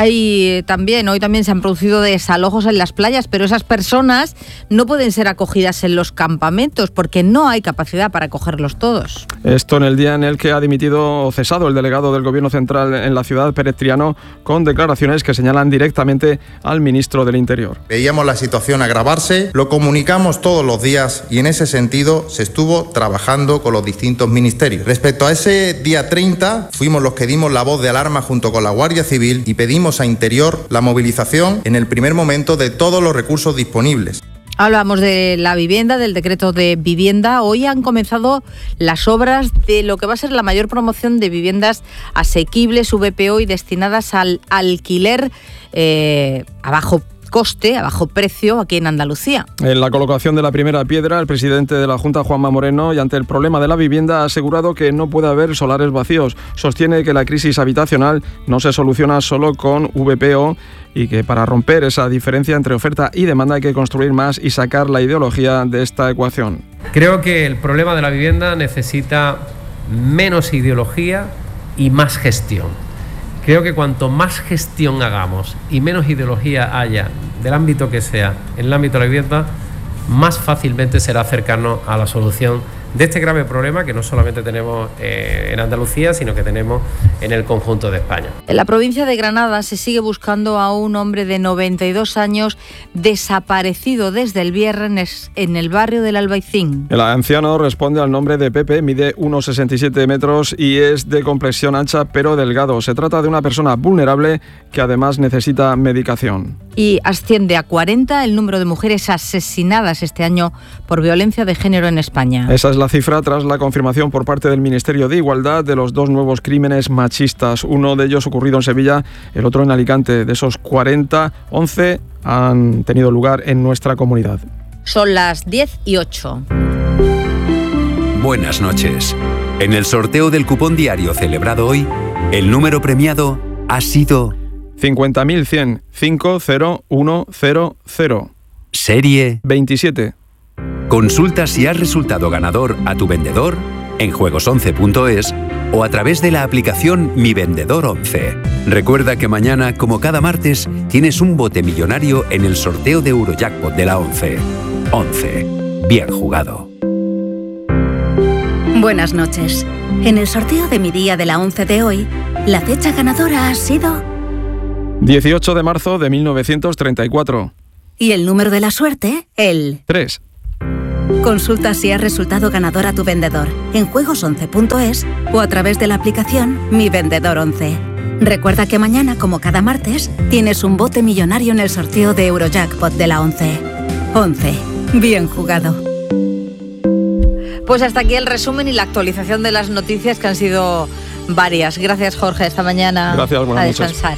Hay también, hoy también se han producido desalojos en las playas, pero esas personas no pueden ser acogidas en los campamentos porque no hay capacidad para acogerlos todos. Esto en el día en el que ha dimitido o cesado el delegado del Gobierno Central en la ciudad, Pérez Triano, con declaraciones que señalan directamente al ministro del Interior. Veíamos la situación agravarse, lo comunicamos todos los días y en ese sentido se estuvo trabajando con los distintos ministerios. Respecto a ese día treinta, fuimos los que dimos la voz de alarma junto con la Guardia Civil y pedimos a Interior la movilización en el primer momento de todos los recursos disponibles. Hablamos de la vivienda, del decreto de vivienda. Hoy han comenzado las obras de lo que va a ser la mayor promoción de viviendas asequibles, V P O y destinadas al alquiler eh, a bajo coste, a bajo precio aquí en Andalucía. En la colocación de la primera piedra, el presidente de la Junta, Juanma Moreno, y ante el problema de la vivienda, ha asegurado que no puede haber solares vacíos. Sostiene que la crisis habitacional no se soluciona solo con V P O y que para romper esa diferencia entre oferta y demanda hay que construir más y sacar la ideología de esta ecuación. Creo que el problema de la vivienda necesita menos ideología y más gestión. Creo que cuanto más gestión hagamos y menos ideología haya, del ámbito que sea, en el ámbito de la vivienda, más fácilmente será acercarnos a la solución de este grave problema que no solamente tenemos eh, en Andalucía, sino que tenemos en el conjunto de España. En la provincia de Granada se sigue buscando a un hombre de noventa y dos años desaparecido desde el viernes en el barrio del Albaicín. El anciano responde al nombre de Pepe, mide uno coma sesenta y siete metros y es de complexión ancha pero delgado. Se trata de una persona vulnerable que además necesita medicación. Y asciende a cuarenta el número de mujeres asesinadas este año por violencia de género en España. Esa es la cifra tras la confirmación por parte del Ministerio de Igualdad de los dos nuevos crímenes machistas. Uno de ellos ocurrido en Sevilla, el otro en Alicante. De esos cuarenta, once han tenido lugar en nuestra comunidad. Son las diez y ocho. Buenas noches. En el sorteo del cupón diario celebrado hoy, el número premiado ha sido cincuenta mil cien, cinco cero uno cero cero. Serie veintisiete. Consulta si has resultado ganador a tu vendedor en juegos once punto es o a través de la aplicación Mi Vendedor once. Recuerda que mañana, como cada martes, tienes un bote millonario en el sorteo de Eurojackpot de la once. once. Bien jugado. Buenas noches. En el sorteo de mi día de la once de hoy, la fecha ganadora ha sido dieciocho de marzo de mil novecientos treinta y cuatro. Y el número de la suerte, el tres. Consulta si has resultado ganador a tu vendedor en juegos once punto es o a través de la aplicación Mi Vendedor once. Recuerda que mañana, como cada martes, tienes un bote millonario en el sorteo de Eurojackpot de la once. once. Bien jugado. Pues hasta aquí el resumen y la actualización de las noticias, que han sido varias. Gracias, Jorge. Esta mañana. Gracias, buenas a noches. descansar.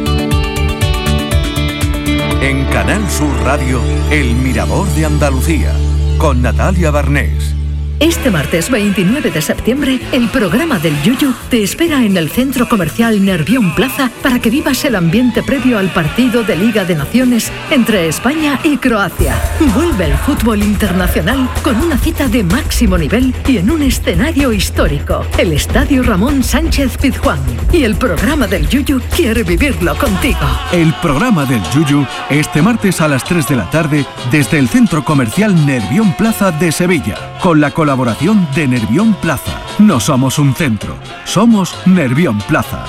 En Canal Sur Radio, El Mirador de Andalucía, con Natalia Barnés. Este martes veintinueve de septiembre, el programa del Yuyu te espera en el Centro Comercial Nervión Plaza para que vivas el ambiente previo al partido de Liga de Naciones entre España y Croacia. Vuelve el fútbol internacional con una cita de máximo nivel y en un escenario histórico, el Estadio Ramón Sánchez Pizjuán. Y el programa del Yuyu quiere vivirlo contigo. El programa del Yuyu este martes a las tres de la tarde desde el Centro Comercial Nervión Plaza de Sevilla, con la colaboración de Nervión Plaza. No somos un centro, somos Nervión Plaza.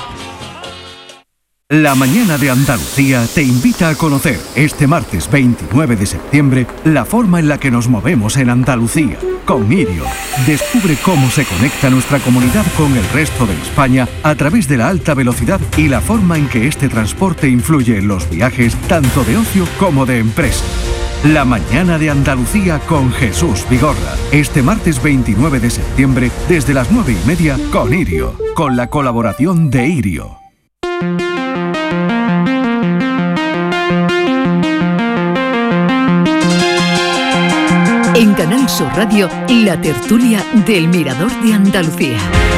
La mañana de Andalucía te invita a conocer este martes veintinueve de septiembre la forma en la que nos movemos en Andalucía. Con Irio, descubre cómo se conecta nuestra comunidad con el resto de España a través de la alta velocidad y la forma en que este transporte influye en los viajes tanto de ocio como de empresa. La mañana de Andalucía con Jesús Vigorra. Este martes veintinueve de septiembre desde las nueve y media con Irio, con la colaboración de Irio. En Canal Sur Radio, la tertulia del Mirador de Andalucía.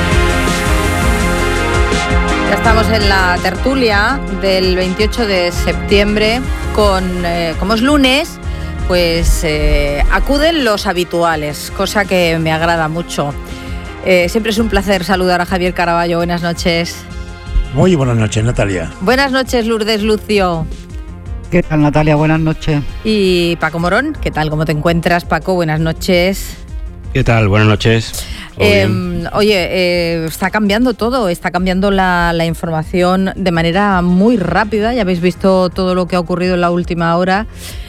Ya estamos en la tertulia del veintiocho de septiembre con, eh, como es lunes, pues eh, acuden los habituales, cosa que me agrada mucho. Eh, siempre es un placer saludar a Javier Caraballo. Buenas noches. Muy buenas noches, Natalia. Buenas noches, Lourdes Lucio. ¿Qué tal, Natalia? Buenas noches. Y Paco Morón, ¿qué tal? ¿Cómo te encuentras, Paco? Buenas noches. ¿Qué tal? Buenas noches. Eh, oye, eh, está cambiando todo, está cambiando la, la información de manera muy rápida. Ya habéis visto todo lo que ha ocurrido en la última hora.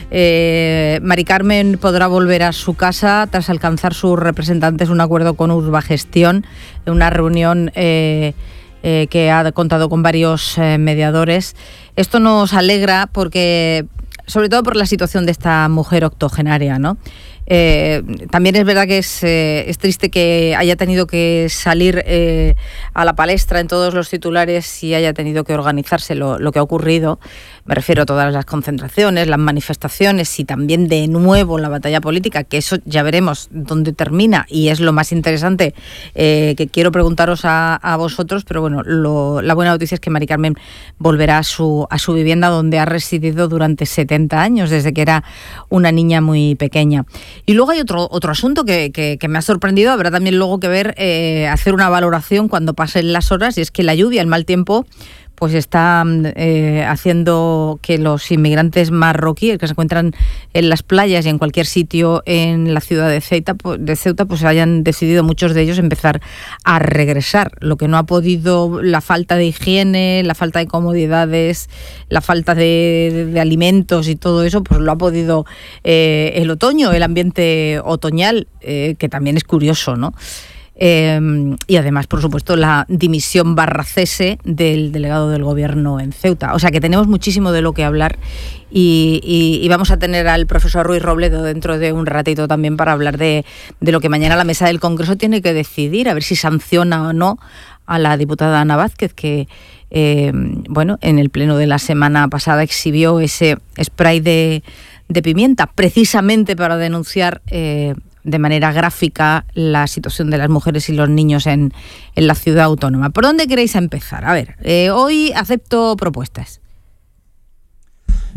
Eh, Mari Carmen podrá volver a su casa tras alcanzar sus representantes un acuerdo con Urbagestión, en una reunión eh, eh, que ha contado con varios eh, mediadores. Esto nos alegra porque, sobre todo por la situación de esta mujer octogenaria, ¿no? Eh, también es verdad que es, eh, es triste que haya tenido que salir eh, a la palestra en todos los titulares y haya tenido que organizarse lo, lo que ha ocurrido. Me refiero a todas las concentraciones, las manifestaciones y también de nuevo la batalla política, que eso ya veremos dónde termina y es lo más interesante eh, que quiero preguntaros a, a vosotros. Pero bueno, lo, la buena noticia es que Mari Carmen volverá a su, a su vivienda donde ha residido durante setenta años, desde que era una niña muy pequeña. Y luego hay otro, otro asunto que, que, que me ha sorprendido. Habrá también luego que ver, eh, hacer una valoración cuando pasen las horas, y es que la lluvia, el mal tiempo, pues está eh, haciendo que los inmigrantes marroquíes que se encuentran en las playas y en cualquier sitio en la ciudad de Ceuta, de Ceuta, pues hayan decidido muchos de ellos empezar a regresar. Lo que no ha podido, la falta de higiene, la falta de comodidades, la falta de, de, de alimentos y todo eso, pues lo ha podido eh, el otoño, el ambiente otoñal, eh, que también es curioso, ¿no? Eh, y además, por supuesto, la dimisión barra cese del delegado del gobierno en Ceuta. O sea que tenemos muchísimo de lo que hablar y, y, y vamos a tener al profesor Ruiz Robledo dentro de un ratito también para hablar de, de lo que mañana la mesa del Congreso tiene que decidir, a ver si sanciona o no a la diputada Ana Vázquez, que eh, bueno, en el pleno de la semana pasada exhibió ese spray de, de pimienta precisamente para denunciar eh, de manera gráfica la situación de las mujeres y los niños en, en la ciudad autónoma. ¿Por dónde queréis empezar? A ver, eh, hoy acepto propuestas.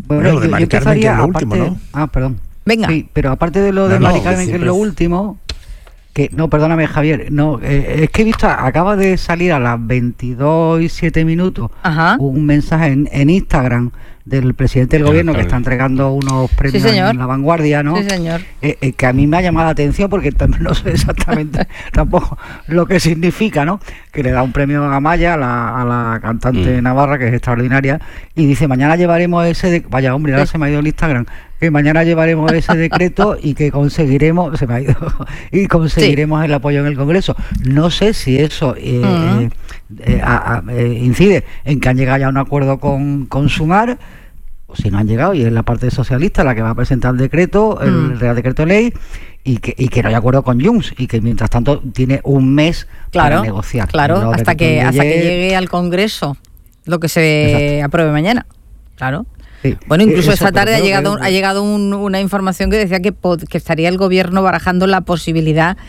Bueno, bueno, lo de Mari Carmen, que es lo aparte, último, ¿no? Ah, perdón. Venga. Sí, pero aparte de lo de no, Mari Carmen, no, que es lo último, que no, perdóname, Javier, no, eh, es que he visto, acaba de salir a las veintidós y siete minutos Ajá. un mensaje en, en Instagram del presidente del gobierno que está entregando unos premios sí, en La Vanguardia, ¿no? Sí, señor. Eh, eh, que a mí me ha llamado la atención porque también no sé exactamente tampoco lo que significa, ¿no? Que le da un premio a Amaya, a la, a la cantante mm. navarra, que es extraordinaria, y dice, mañana llevaremos ese... De... Vaya, hombre, ahora sí. se me ha ido el Instagram. Que mañana llevaremos ese decreto y que conseguiremos... Se me ha ido... y conseguiremos sí. el apoyo en el Congreso. No sé si eso eh, uh-huh. eh, eh, a, a, eh, incide en que han llegado ya a un acuerdo con, con Sumar, o si no han llegado, y es la parte socialista la que va a presentar el decreto, el mm. Real Decreto Ley, y que, y que no hay acuerdo con Junts, y que mientras tanto tiene un mes claro, para negociar. Claro, hasta que, hasta que llegue al Congreso lo que se Exacto. apruebe mañana. Claro. Sí. Bueno, incluso Eso, esta tarde ha llegado, que... ha llegado un, una información que decía que, pod, que estaría el gobierno barajando la posibilidad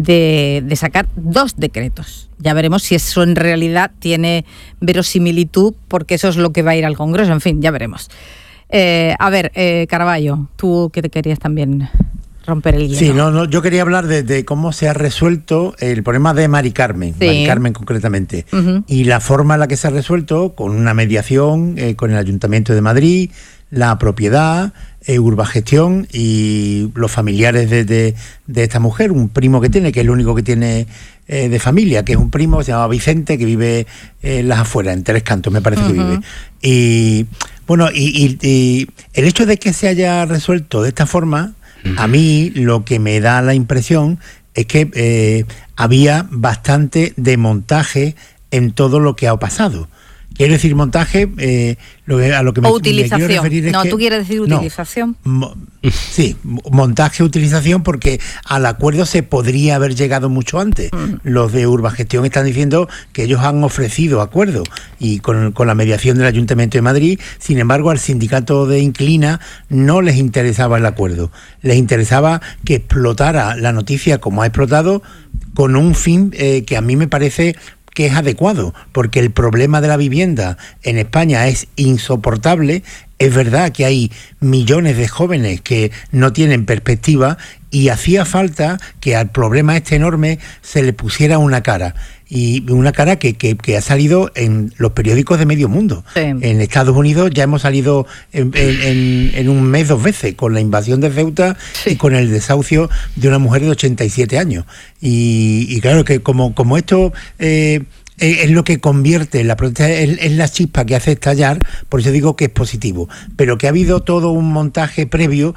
de, de sacar dos decretos. Ya veremos si eso en realidad tiene verosimilitud, porque eso es lo que va a ir al Congreso. En fin, ya veremos. Eh, a ver, eh, Caraballo, tú que te querías también romper el hielo. Sí, no, no, yo quería hablar de, de cómo se ha resuelto el problema de Mari Carmen, sí. Mari Carmen concretamente, uh-huh. y la forma en la que se ha resuelto, con una mediación eh, con el Ayuntamiento de Madrid, la propiedad, eh, Urbagestión y los familiares de, de, de esta mujer, un primo que tiene, que es el único que tiene eh, de familia, que es un primo que se llama Vicente, que vive en las afueras, en Tres Cantos, me parece uh-huh. que vive. Y bueno, y, y, y el hecho de que se haya resuelto de esta forma, a mí lo que me da la impresión es que eh, había bastante de montaje en todo lo que ha pasado. Quiero decir montaje, eh, lo que, a lo que me, o utilización. me quiero referir es no, que... tú quieres decir utilización. No, mo, sí, montaje, utilización, porque al acuerdo se podría haber llegado mucho antes. Mm. Los de Urbagestión están diciendo que ellos han ofrecido acuerdo y con, con la mediación del Ayuntamiento de Madrid. Sin embargo, al sindicato de Inclina no les interesaba el acuerdo. Les interesaba que explotara la noticia como ha explotado, con un fin eh, que a mí me parece que es adecuado, porque el problema de la vivienda en España es insoportable. Es verdad que hay millones de jóvenes que no tienen perspectiva y hacía falta que al problema este enorme se le pusiera una cara. Y una cara que, que, que ha salido en los periódicos de medio mundo. Sí. En Estados Unidos ya hemos salido en, en, en un mes dos veces, con la invasión de Ceuta sí. y con el desahucio de una mujer de ochenta y siete años. Y, y claro que como, como esto... Eh, es lo que convierte la protesta, es, es la chispa que hace estallar, por eso digo que es positivo, pero que ha habido todo un montaje previo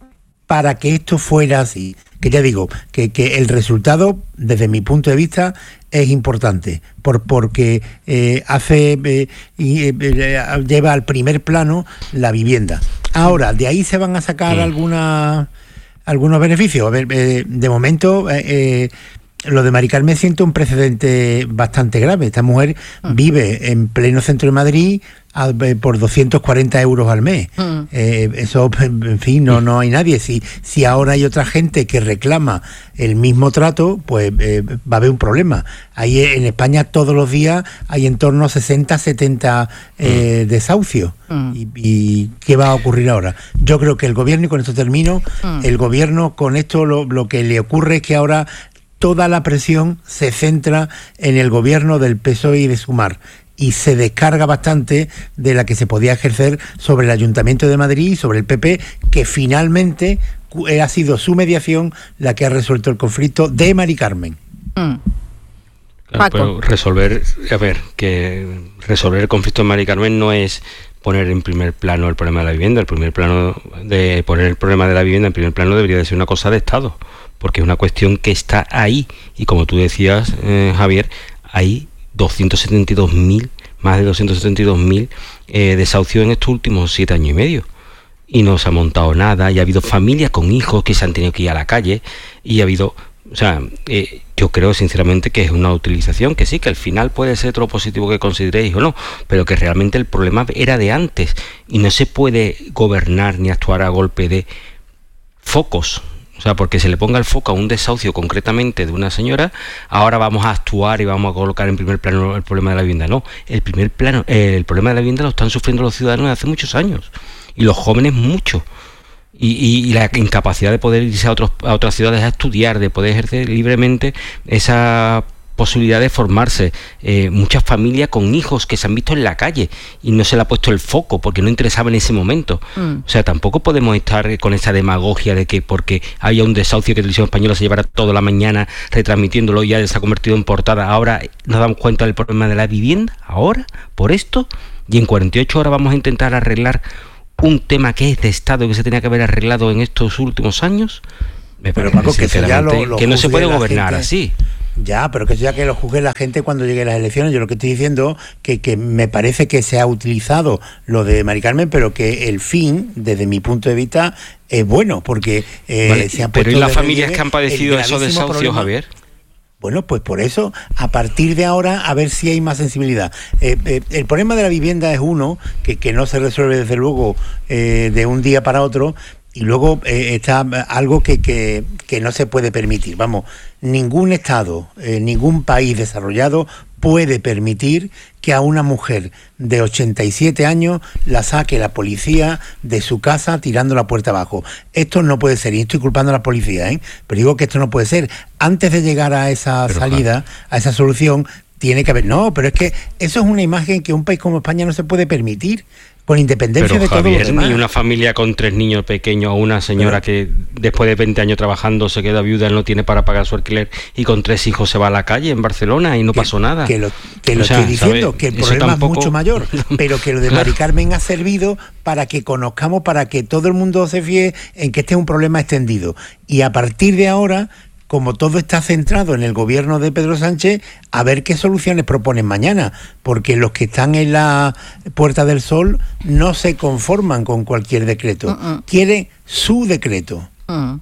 para que esto fuera así. Que ya digo, que, que el resultado, desde mi punto de vista, es importante, por, porque eh, hace eh, y, eh, lleva al primer plano la vivienda. Ahora, de ahí se van a sacar sí. alguna, algunos beneficios. A ver, eh, de momento... Eh, eh, lo de Mari Carmen siento un precedente bastante grave. Esta mujer uh-huh. vive en pleno centro de Madrid a, por doscientos cuarenta euros al mes. Uh-huh. Eh, eso, en fin, no, no hay nadie. Si, si ahora hay otra gente que reclama el mismo trato, pues eh, va a haber un problema. Ahí en España todos los días hay en torno a sesenta, setenta eh, uh-huh. desahucios. Uh-huh. Y, ¿Y qué va a ocurrir ahora? Yo creo que el gobierno, y con esto termino, uh-huh. el gobierno con esto lo, lo que le ocurre es que ahora toda la presión se centra en el gobierno del P S O E y de Sumar y se descarga bastante de la que se podía ejercer sobre el Ayuntamiento de Madrid y sobre el P P, que finalmente ha sido su mediación la que ha resuelto el conflicto de Mari Carmen. Mm. Claro, pero resolver, a ver, que resolver el conflicto de Mari Carmen no es poner en primer plano el problema de la vivienda. El primer plano de poner el problema de la vivienda en primer plano debería de ser una cosa de Estado, porque es una cuestión que está ahí, y como tú decías, eh, Javier, hay doscientos setenta y dos mil, más de doscientos setenta y dos mil eh, desahucios en estos últimos siete años y medio, y no se ha montado nada, y ha habido familias con hijos que se han tenido que ir a la calle, y ha habido, o sea, eh, yo creo sinceramente que es una utilización, que sí, que al final puede ser todo positivo que consideréis o no, pero que realmente el problema era de antes, y no se puede gobernar ni actuar a golpe de focos. O sea, porque se le ponga el foco a un desahucio concretamente de una señora, ahora vamos a actuar y vamos a colocar en primer plano el problema de la vivienda. No, el primer plano, eh, el problema de la vivienda lo están sufriendo los ciudadanos desde hace muchos años. y los jóvenes mucho. Y, y, y la incapacidad de poder irse a, otros, a otras ciudades a estudiar, de poder ejercer libremente esa posibilidad de formarse. Eh, muchas familias con hijos que se han visto en la calle y no se le ha puesto el foco porque no interesaba en ese momento. Mm. O sea, tampoco podemos estar con esa demagogia de que porque haya un desahucio que Televisión Española se llevará toda la mañana retransmitiéndolo y ya se ha convertido en portada. Ahora nos damos cuenta del problema de la vivienda, ahora, por esto, y en cuarenta y ocho horas vamos a intentar arreglar un tema que es de Estado que se tenía que haber arreglado en estos últimos años. Me pero Paco, que, ya lo, lo que no se puede gobernar gente, así. Ya, pero que eso ya que lo juzgue la gente cuando lleguen las elecciones. Yo lo que estoy diciendo que que me parece que se ha utilizado lo de Mari Carmen, pero que el fin, desde mi punto de vista, es bueno, porque eh, vale, se han pero ¿y las familias que han padecido esos desahucios, Javier? Bueno, pues por eso, a partir de ahora, a ver si hay más sensibilidad. Eh, eh, el problema de la vivienda es uno, que, que no se resuelve desde luego eh, de un día para otro, y luego eh, está algo que, que, que no se puede permitir. Vamos, ningún Estado, eh, ningún país desarrollado puede permitir que a una mujer de ochenta y siete años la saque la policía de su casa tirando la puerta abajo. Esto no puede ser, y estoy culpando a la policía, ¿eh? Pero digo que esto no puede ser. Antes de llegar a esa pero, salida, a esa solución, tiene que haber... No, pero es que eso es una imagen que un país como España no se puede permitir, con independencia pero, de todo Javier, lo demás. Ni una familia con tres niños pequeños o una señora pero, que después de veinte años trabajando se queda viuda, no tiene para pagar su alquiler y con tres hijos se va a la calle en Barcelona y no que, pasó nada. Que lo, que lo o sea, estoy diciendo, ¿sabes? Que el problema tampoco... es mucho mayor, pero que lo de Mari Carmen ha servido para que conozcamos, para que todo el mundo se fíe en que este es un problema extendido. Y a partir de ahora, como todo está centrado en el gobierno de Pedro Sánchez, a ver qué soluciones proponen mañana, porque los que están en la Puerta del Sol no se conforman con cualquier decreto, uh-uh. quieren su decreto. Uh-huh.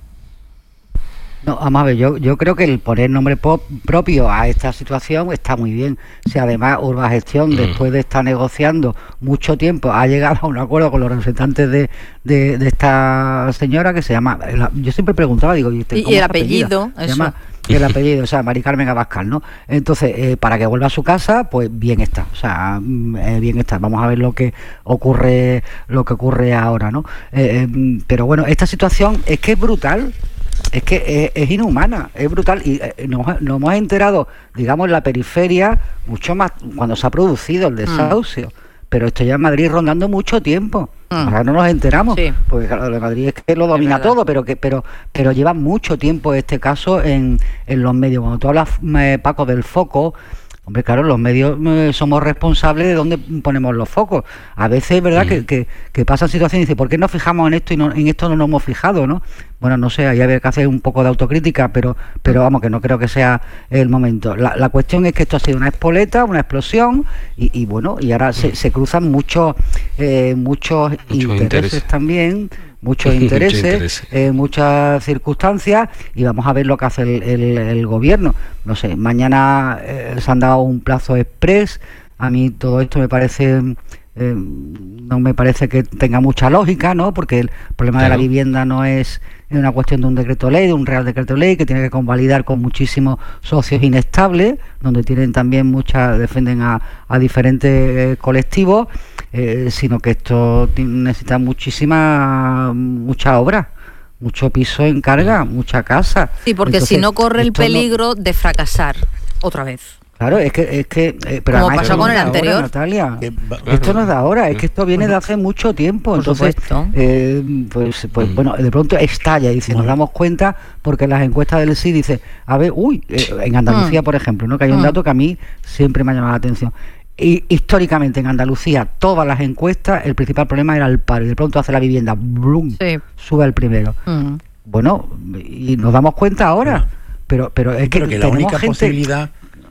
No, vamos a ver, yo, yo creo que el poner nombre pop, propio a esta situación está muy bien. Si además Urbagestión, mm. después de estar negociando mucho tiempo, ha llegado a un acuerdo con los representantes de, de, de esta señora que se llama... Yo siempre preguntaba, digo... ¿Y, este, ¿Y el apellido? Se llama el apellido, o sea, Mari Carmen Abascal, ¿no? Entonces, eh, para que vuelva a su casa, pues bien está, o sea, eh, bien está. Vamos a ver lo que ocurre, lo que ocurre ahora, ¿no? Eh, eh, pero bueno, esta situación es que es brutal. Es que es, es inhumana, es brutal y eh, nos, nos hemos enterado, digamos, en la periferia mucho más cuando se ha producido el desahucio, mm. pero esto ya en Madrid rondando mucho tiempo. Mm. Ahora no nos enteramos, sí. porque claro, de Madrid es que lo domina todo, pero que pero pero lleva mucho tiempo este caso en, en los medios. Cuando tú hablas, eh, Paco, del foco, hombre, claro, los medios eh, somos responsables de dónde ponemos los focos. A veces es verdad mm. que, que, que pasan situaciones y dice, ¿por qué nos fijamos en esto y no, en esto no nos hemos fijado, no? Bueno, no sé, ahí habría que hacer un poco de autocrítica, pero pero vamos, que no creo que sea el momento. La, la cuestión es que esto ha sido una espoleta, una explosión, y, y bueno, y ahora se, se cruzan muchos eh, muchos Mucho intereses interés. también, muchos intereses, Mucho interés. eh, muchas circunstancias, y vamos a ver lo que hace el, el, el gobierno. No sé, mañana eh, se han dado un plazo express. A mí todo esto me parece... Eh, no me parece que tenga mucha lógica, ¿no? Porque el problema claro. de la vivienda no es una cuestión de un decreto ley, de un real decreto ley que tiene que convalidar con muchísimos socios inestables, donde tienen también muchas, defienden a, a diferentes eh, colectivos, eh, sino que esto necesita muchísima mucha obra, mucho piso en carga, mucha casa. Sí, porque Entonces, si no corre el peligro no... de fracasar otra vez. Claro, es que... Es que eh, pero como pasó con el anterior. Ahora, Natalia, que, esto no es de ahora, es que esto viene de hace mucho tiempo. Entonces, eh, pues, pues bueno, de pronto estalla y dice, nos damos cuenta porque las encuestas del S I dice, a ver, uy, eh, en Andalucía, por ejemplo, ¿no? Que hay un dato que a mí siempre me ha llamado la atención. Y históricamente en Andalucía, todas las encuestas, el principal problema era el paro. Y de pronto hace la vivienda, ¡blum!, sí. sube al primero. Mm. Bueno, y nos damos cuenta ahora. No. Pero, pero es pero que, que la única gente... posibilidad...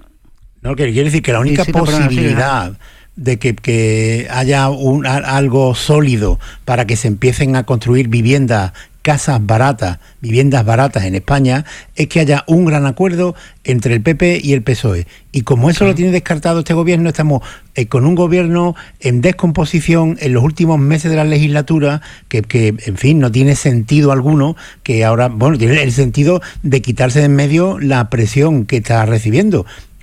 No, que quiere decir que la única sí, sí, posibilidad de que, que haya un, algo sólido para que se empiecen a construir viviendas, casas baratas, viviendas baratas en España, es que haya un gran acuerdo entre el P P y el P S O E. Y como eso sí. lo tiene descartado este gobierno, estamos eh, con un gobierno en descomposición en los últimos meses de la legislatura, que, que, en fin, no tiene sentido alguno, que ahora, bueno, tiene el sentido de quitarse de en medio la presión que está recibiendo.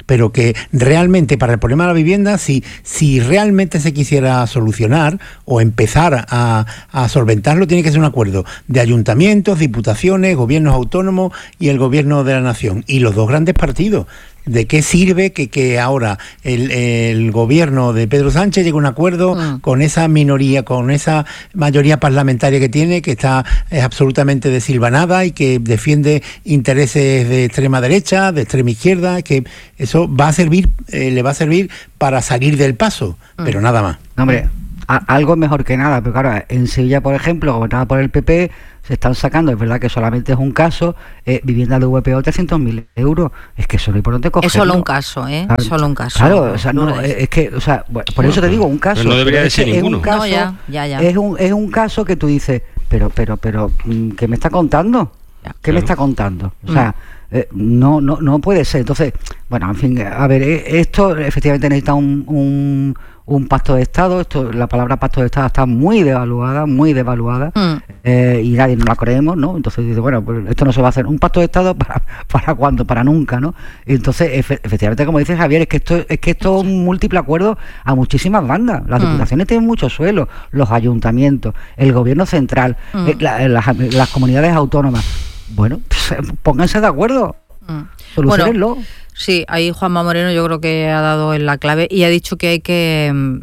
pero que realmente para el problema de la vivienda, si, si realmente se quisiera solucionar o empezar a, a solventarlo, tiene que ser un acuerdo de ayuntamientos, diputaciones, gobiernos autónomos y el gobierno de la nación, y los dos grandes partidos. ¿De qué sirve que, que ahora el, el gobierno de Pedro Sánchez llegue a un acuerdo mm. con esa minoría, con esa mayoría parlamentaria que tiene, que está es absolutamente desilvanada y que defiende intereses de extrema derecha, de extrema izquierda? Que eso va a servir, eh, le va a servir para salir del paso, mm. pero nada más. No, hombre, a, algo es mejor que nada, pero claro, en Sevilla, por ejemplo, gobernada por el P P, se están sacando, es verdad que solamente es un caso, eh, vivienda de V P O trescientos mil euros. Es que eso es importante cogerlo. Es solo un caso, ¿eh? Claro, es solo un caso. Claro, o sea, no, no es que, o sea, bueno, por eso te digo, un caso. Pero no debería de ser ninguno. Es un caso, no, ya, ya, ya. Es un, es un caso que tú dices, pero, pero, pero, ¿qué me está contando? ¿Qué claro. me está contando? O sea, mm. eh, no, no, no puede ser. Entonces, bueno, en fin, a ver, esto efectivamente necesita un, un un pacto de Estado. Esto, la palabra pacto de Estado está muy devaluada, muy devaluada, mm. eh, y nadie nos la creemos, ¿no? Entonces dice, bueno, pues esto no se va a hacer. ¿Un pacto de Estado para para cuándo? Para nunca, ¿no? Y entonces, efe, efectivamente, como dice Javier, es que esto es que esto es un múltiple acuerdo a muchísimas bandas. Las mm. diputaciones tienen mucho suelo, los ayuntamientos, el gobierno central, mm. eh, la, las, las comunidades autónomas. Bueno, pues, pónganse de acuerdo. Mm. Solucionenlo. Bueno, sí, ahí Juanma Moreno yo creo que ha dado en la clave y ha dicho que hay que,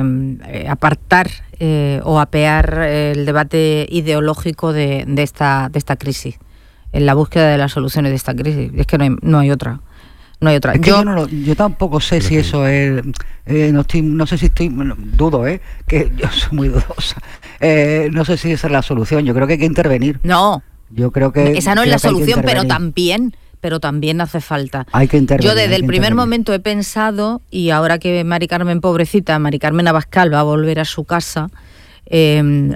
que apartar eh, o apear el debate ideológico de, de, esta, de esta crisis, en la búsqueda de las soluciones de esta crisis. Es que no hay, no hay otra. No hay otra. Es que yo, yo, no lo, yo tampoco sé si eso es... Eh, no, estoy, no sé si estoy... Bueno, dudo, ¿eh? Que yo soy muy dudosa. Eh, no sé si esa es la solución. Yo creo que hay que intervenir. No. Yo creo que... Esa no es la solución, pero también... pero también hace falta. Hay que intervenir. Yo desde el primer momento he pensado, y ahora que Mari Carmen, pobrecita, Mari Carmen Abascal va a volver a su casa, eh,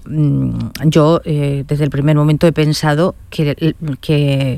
yo eh, desde el primer momento he pensado que, que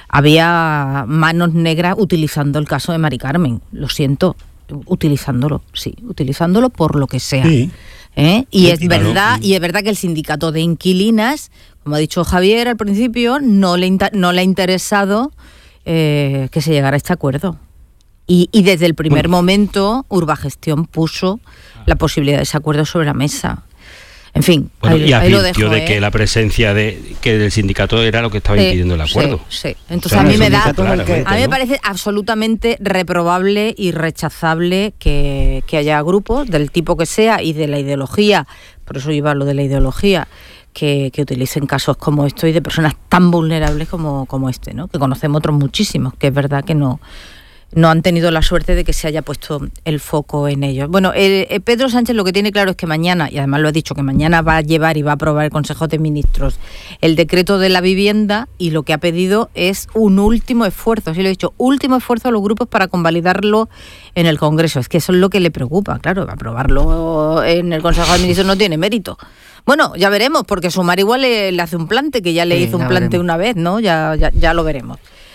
había manos negras utilizando el caso de Mari Carmen. Lo siento, utilizándolo, sí, utilizándolo por lo que sea. Sí. ¿Eh? Y sí, es claro. verdad, y es verdad que el sindicato de inquilinas, como ha dicho Javier al principio, no le, no le ha interesado Eh, que se llegara a este acuerdo. Y, y desde el primer bueno. momento Urbagestión puso la posibilidad de ese acuerdo sobre la mesa. En fin, bueno, ahí, y ahí lo advirtió dejo, de ¿eh? que la presencia de que del sindicato era lo que estaba sí, impidiendo el acuerdo. Sí, sí. Entonces o sea, a mí me da, a mí me parece absolutamente reprobable y rechazable que, que haya grupos del tipo que sea y de la ideología, por eso iba lo de la ideología, Que, que utilicen casos como esto y de personas tan vulnerables como, como este, ¿no? Que conocemos otros muchísimos, que es verdad que no, no han tenido la suerte de que se haya puesto el foco en ellos. Bueno, el, el Pedro Sánchez lo que tiene claro es que mañana, y además lo ha dicho, que mañana va a llevar y va a aprobar el Consejo de Ministros el decreto de la vivienda, y lo que ha pedido es un último esfuerzo, sí lo he dicho, último esfuerzo a los grupos para convalidarlo en el Congreso. Es que eso es lo que le preocupa, claro, aprobarlo en el Consejo de Ministros no tiene mérito. Bueno, ya veremos, porque Sumar igual le, le hace un plante, que ya le sí, hizo un plante veremos. una vez, ¿no? Ya, ya, ya lo veremos.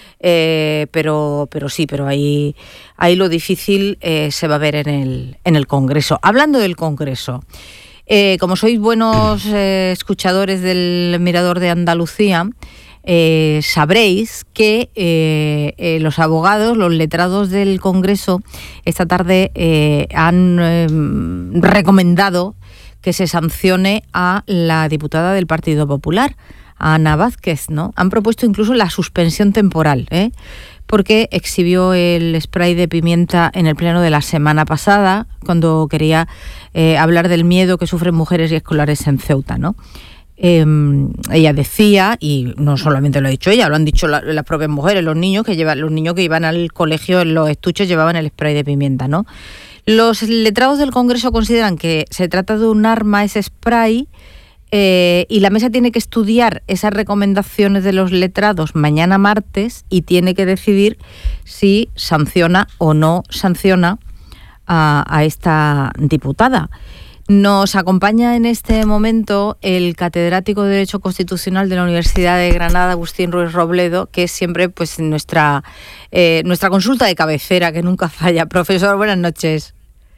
Eh, pero, pero sí, pero ahí, ahí lo difícil eh, se va a ver en el, en el Congreso. Hablando del Congreso, eh, como sois buenos eh, escuchadores del Mirador de Andalucía, eh, sabréis que eh, eh, los abogados, los letrados del Congreso, esta tarde eh, han eh, recomendado que se sancione a la diputada del Partido Popular, a Ana Vázquez, ¿no? Han propuesto incluso la suspensión temporal, ¿eh? Porque exhibió el spray de pimienta en el pleno de la semana pasada, cuando quería eh, hablar del miedo que sufren mujeres y escolares en Ceuta, ¿no? Eh, ella decía, y no solamente lo ha dicho ella, lo han dicho la, las propias mujeres, los niños que llevan, los niños que iban al colegio en los estuches llevaban el spray de pimienta, ¿no? Los letrados del Congreso consideran que se trata de un arma, ese spray, eh, y la mesa tiene que estudiar esas recomendaciones de los letrados mañana martes y tiene que decidir si sanciona o no sanciona a, a esta diputada. Nos acompaña en este momento el catedrático de Derecho Constitucional de la Universidad de Granada, Agustín Ruiz Robledo, que es siempre pues nuestra, eh, nuestra consulta de cabecera, que nunca falla. Profesor, buenas noches.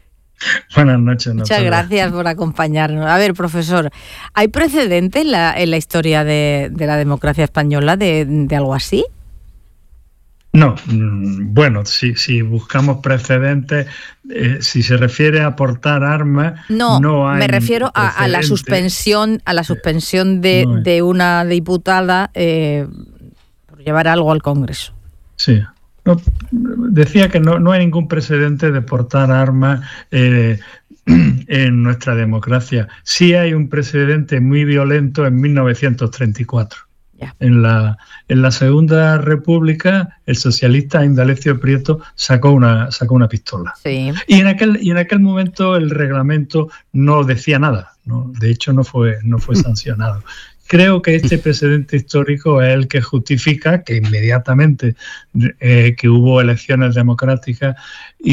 Buenas noches. No Muchas gracias por acompañarnos. A ver, profesor, ¿hay precedente en la, en la historia de, de la democracia española de, de algo así? No, bueno, si, si buscamos precedentes, eh, si se refiere a portar armas, no, no hay me refiero a, a la suspensión, a la suspensión de, no de una diputada eh, por llevar algo al Congreso. Sí. No, decía que no, no hay ningún precedente de portar armas eh, en nuestra democracia. Sí hay un precedente muy violento en mil novecientos treinta y cuatro. Yeah. En la, en la Segunda República, el socialista Indalecio Prieto sacó una, sacó una pistola. Sí. Y en aquel, y en aquel momento el reglamento no decía nada, ¿no? De hecho no fue, no fue sancionado. Creo que este precedente histórico es el que justifica que inmediatamente eh, que hubo elecciones democráticas y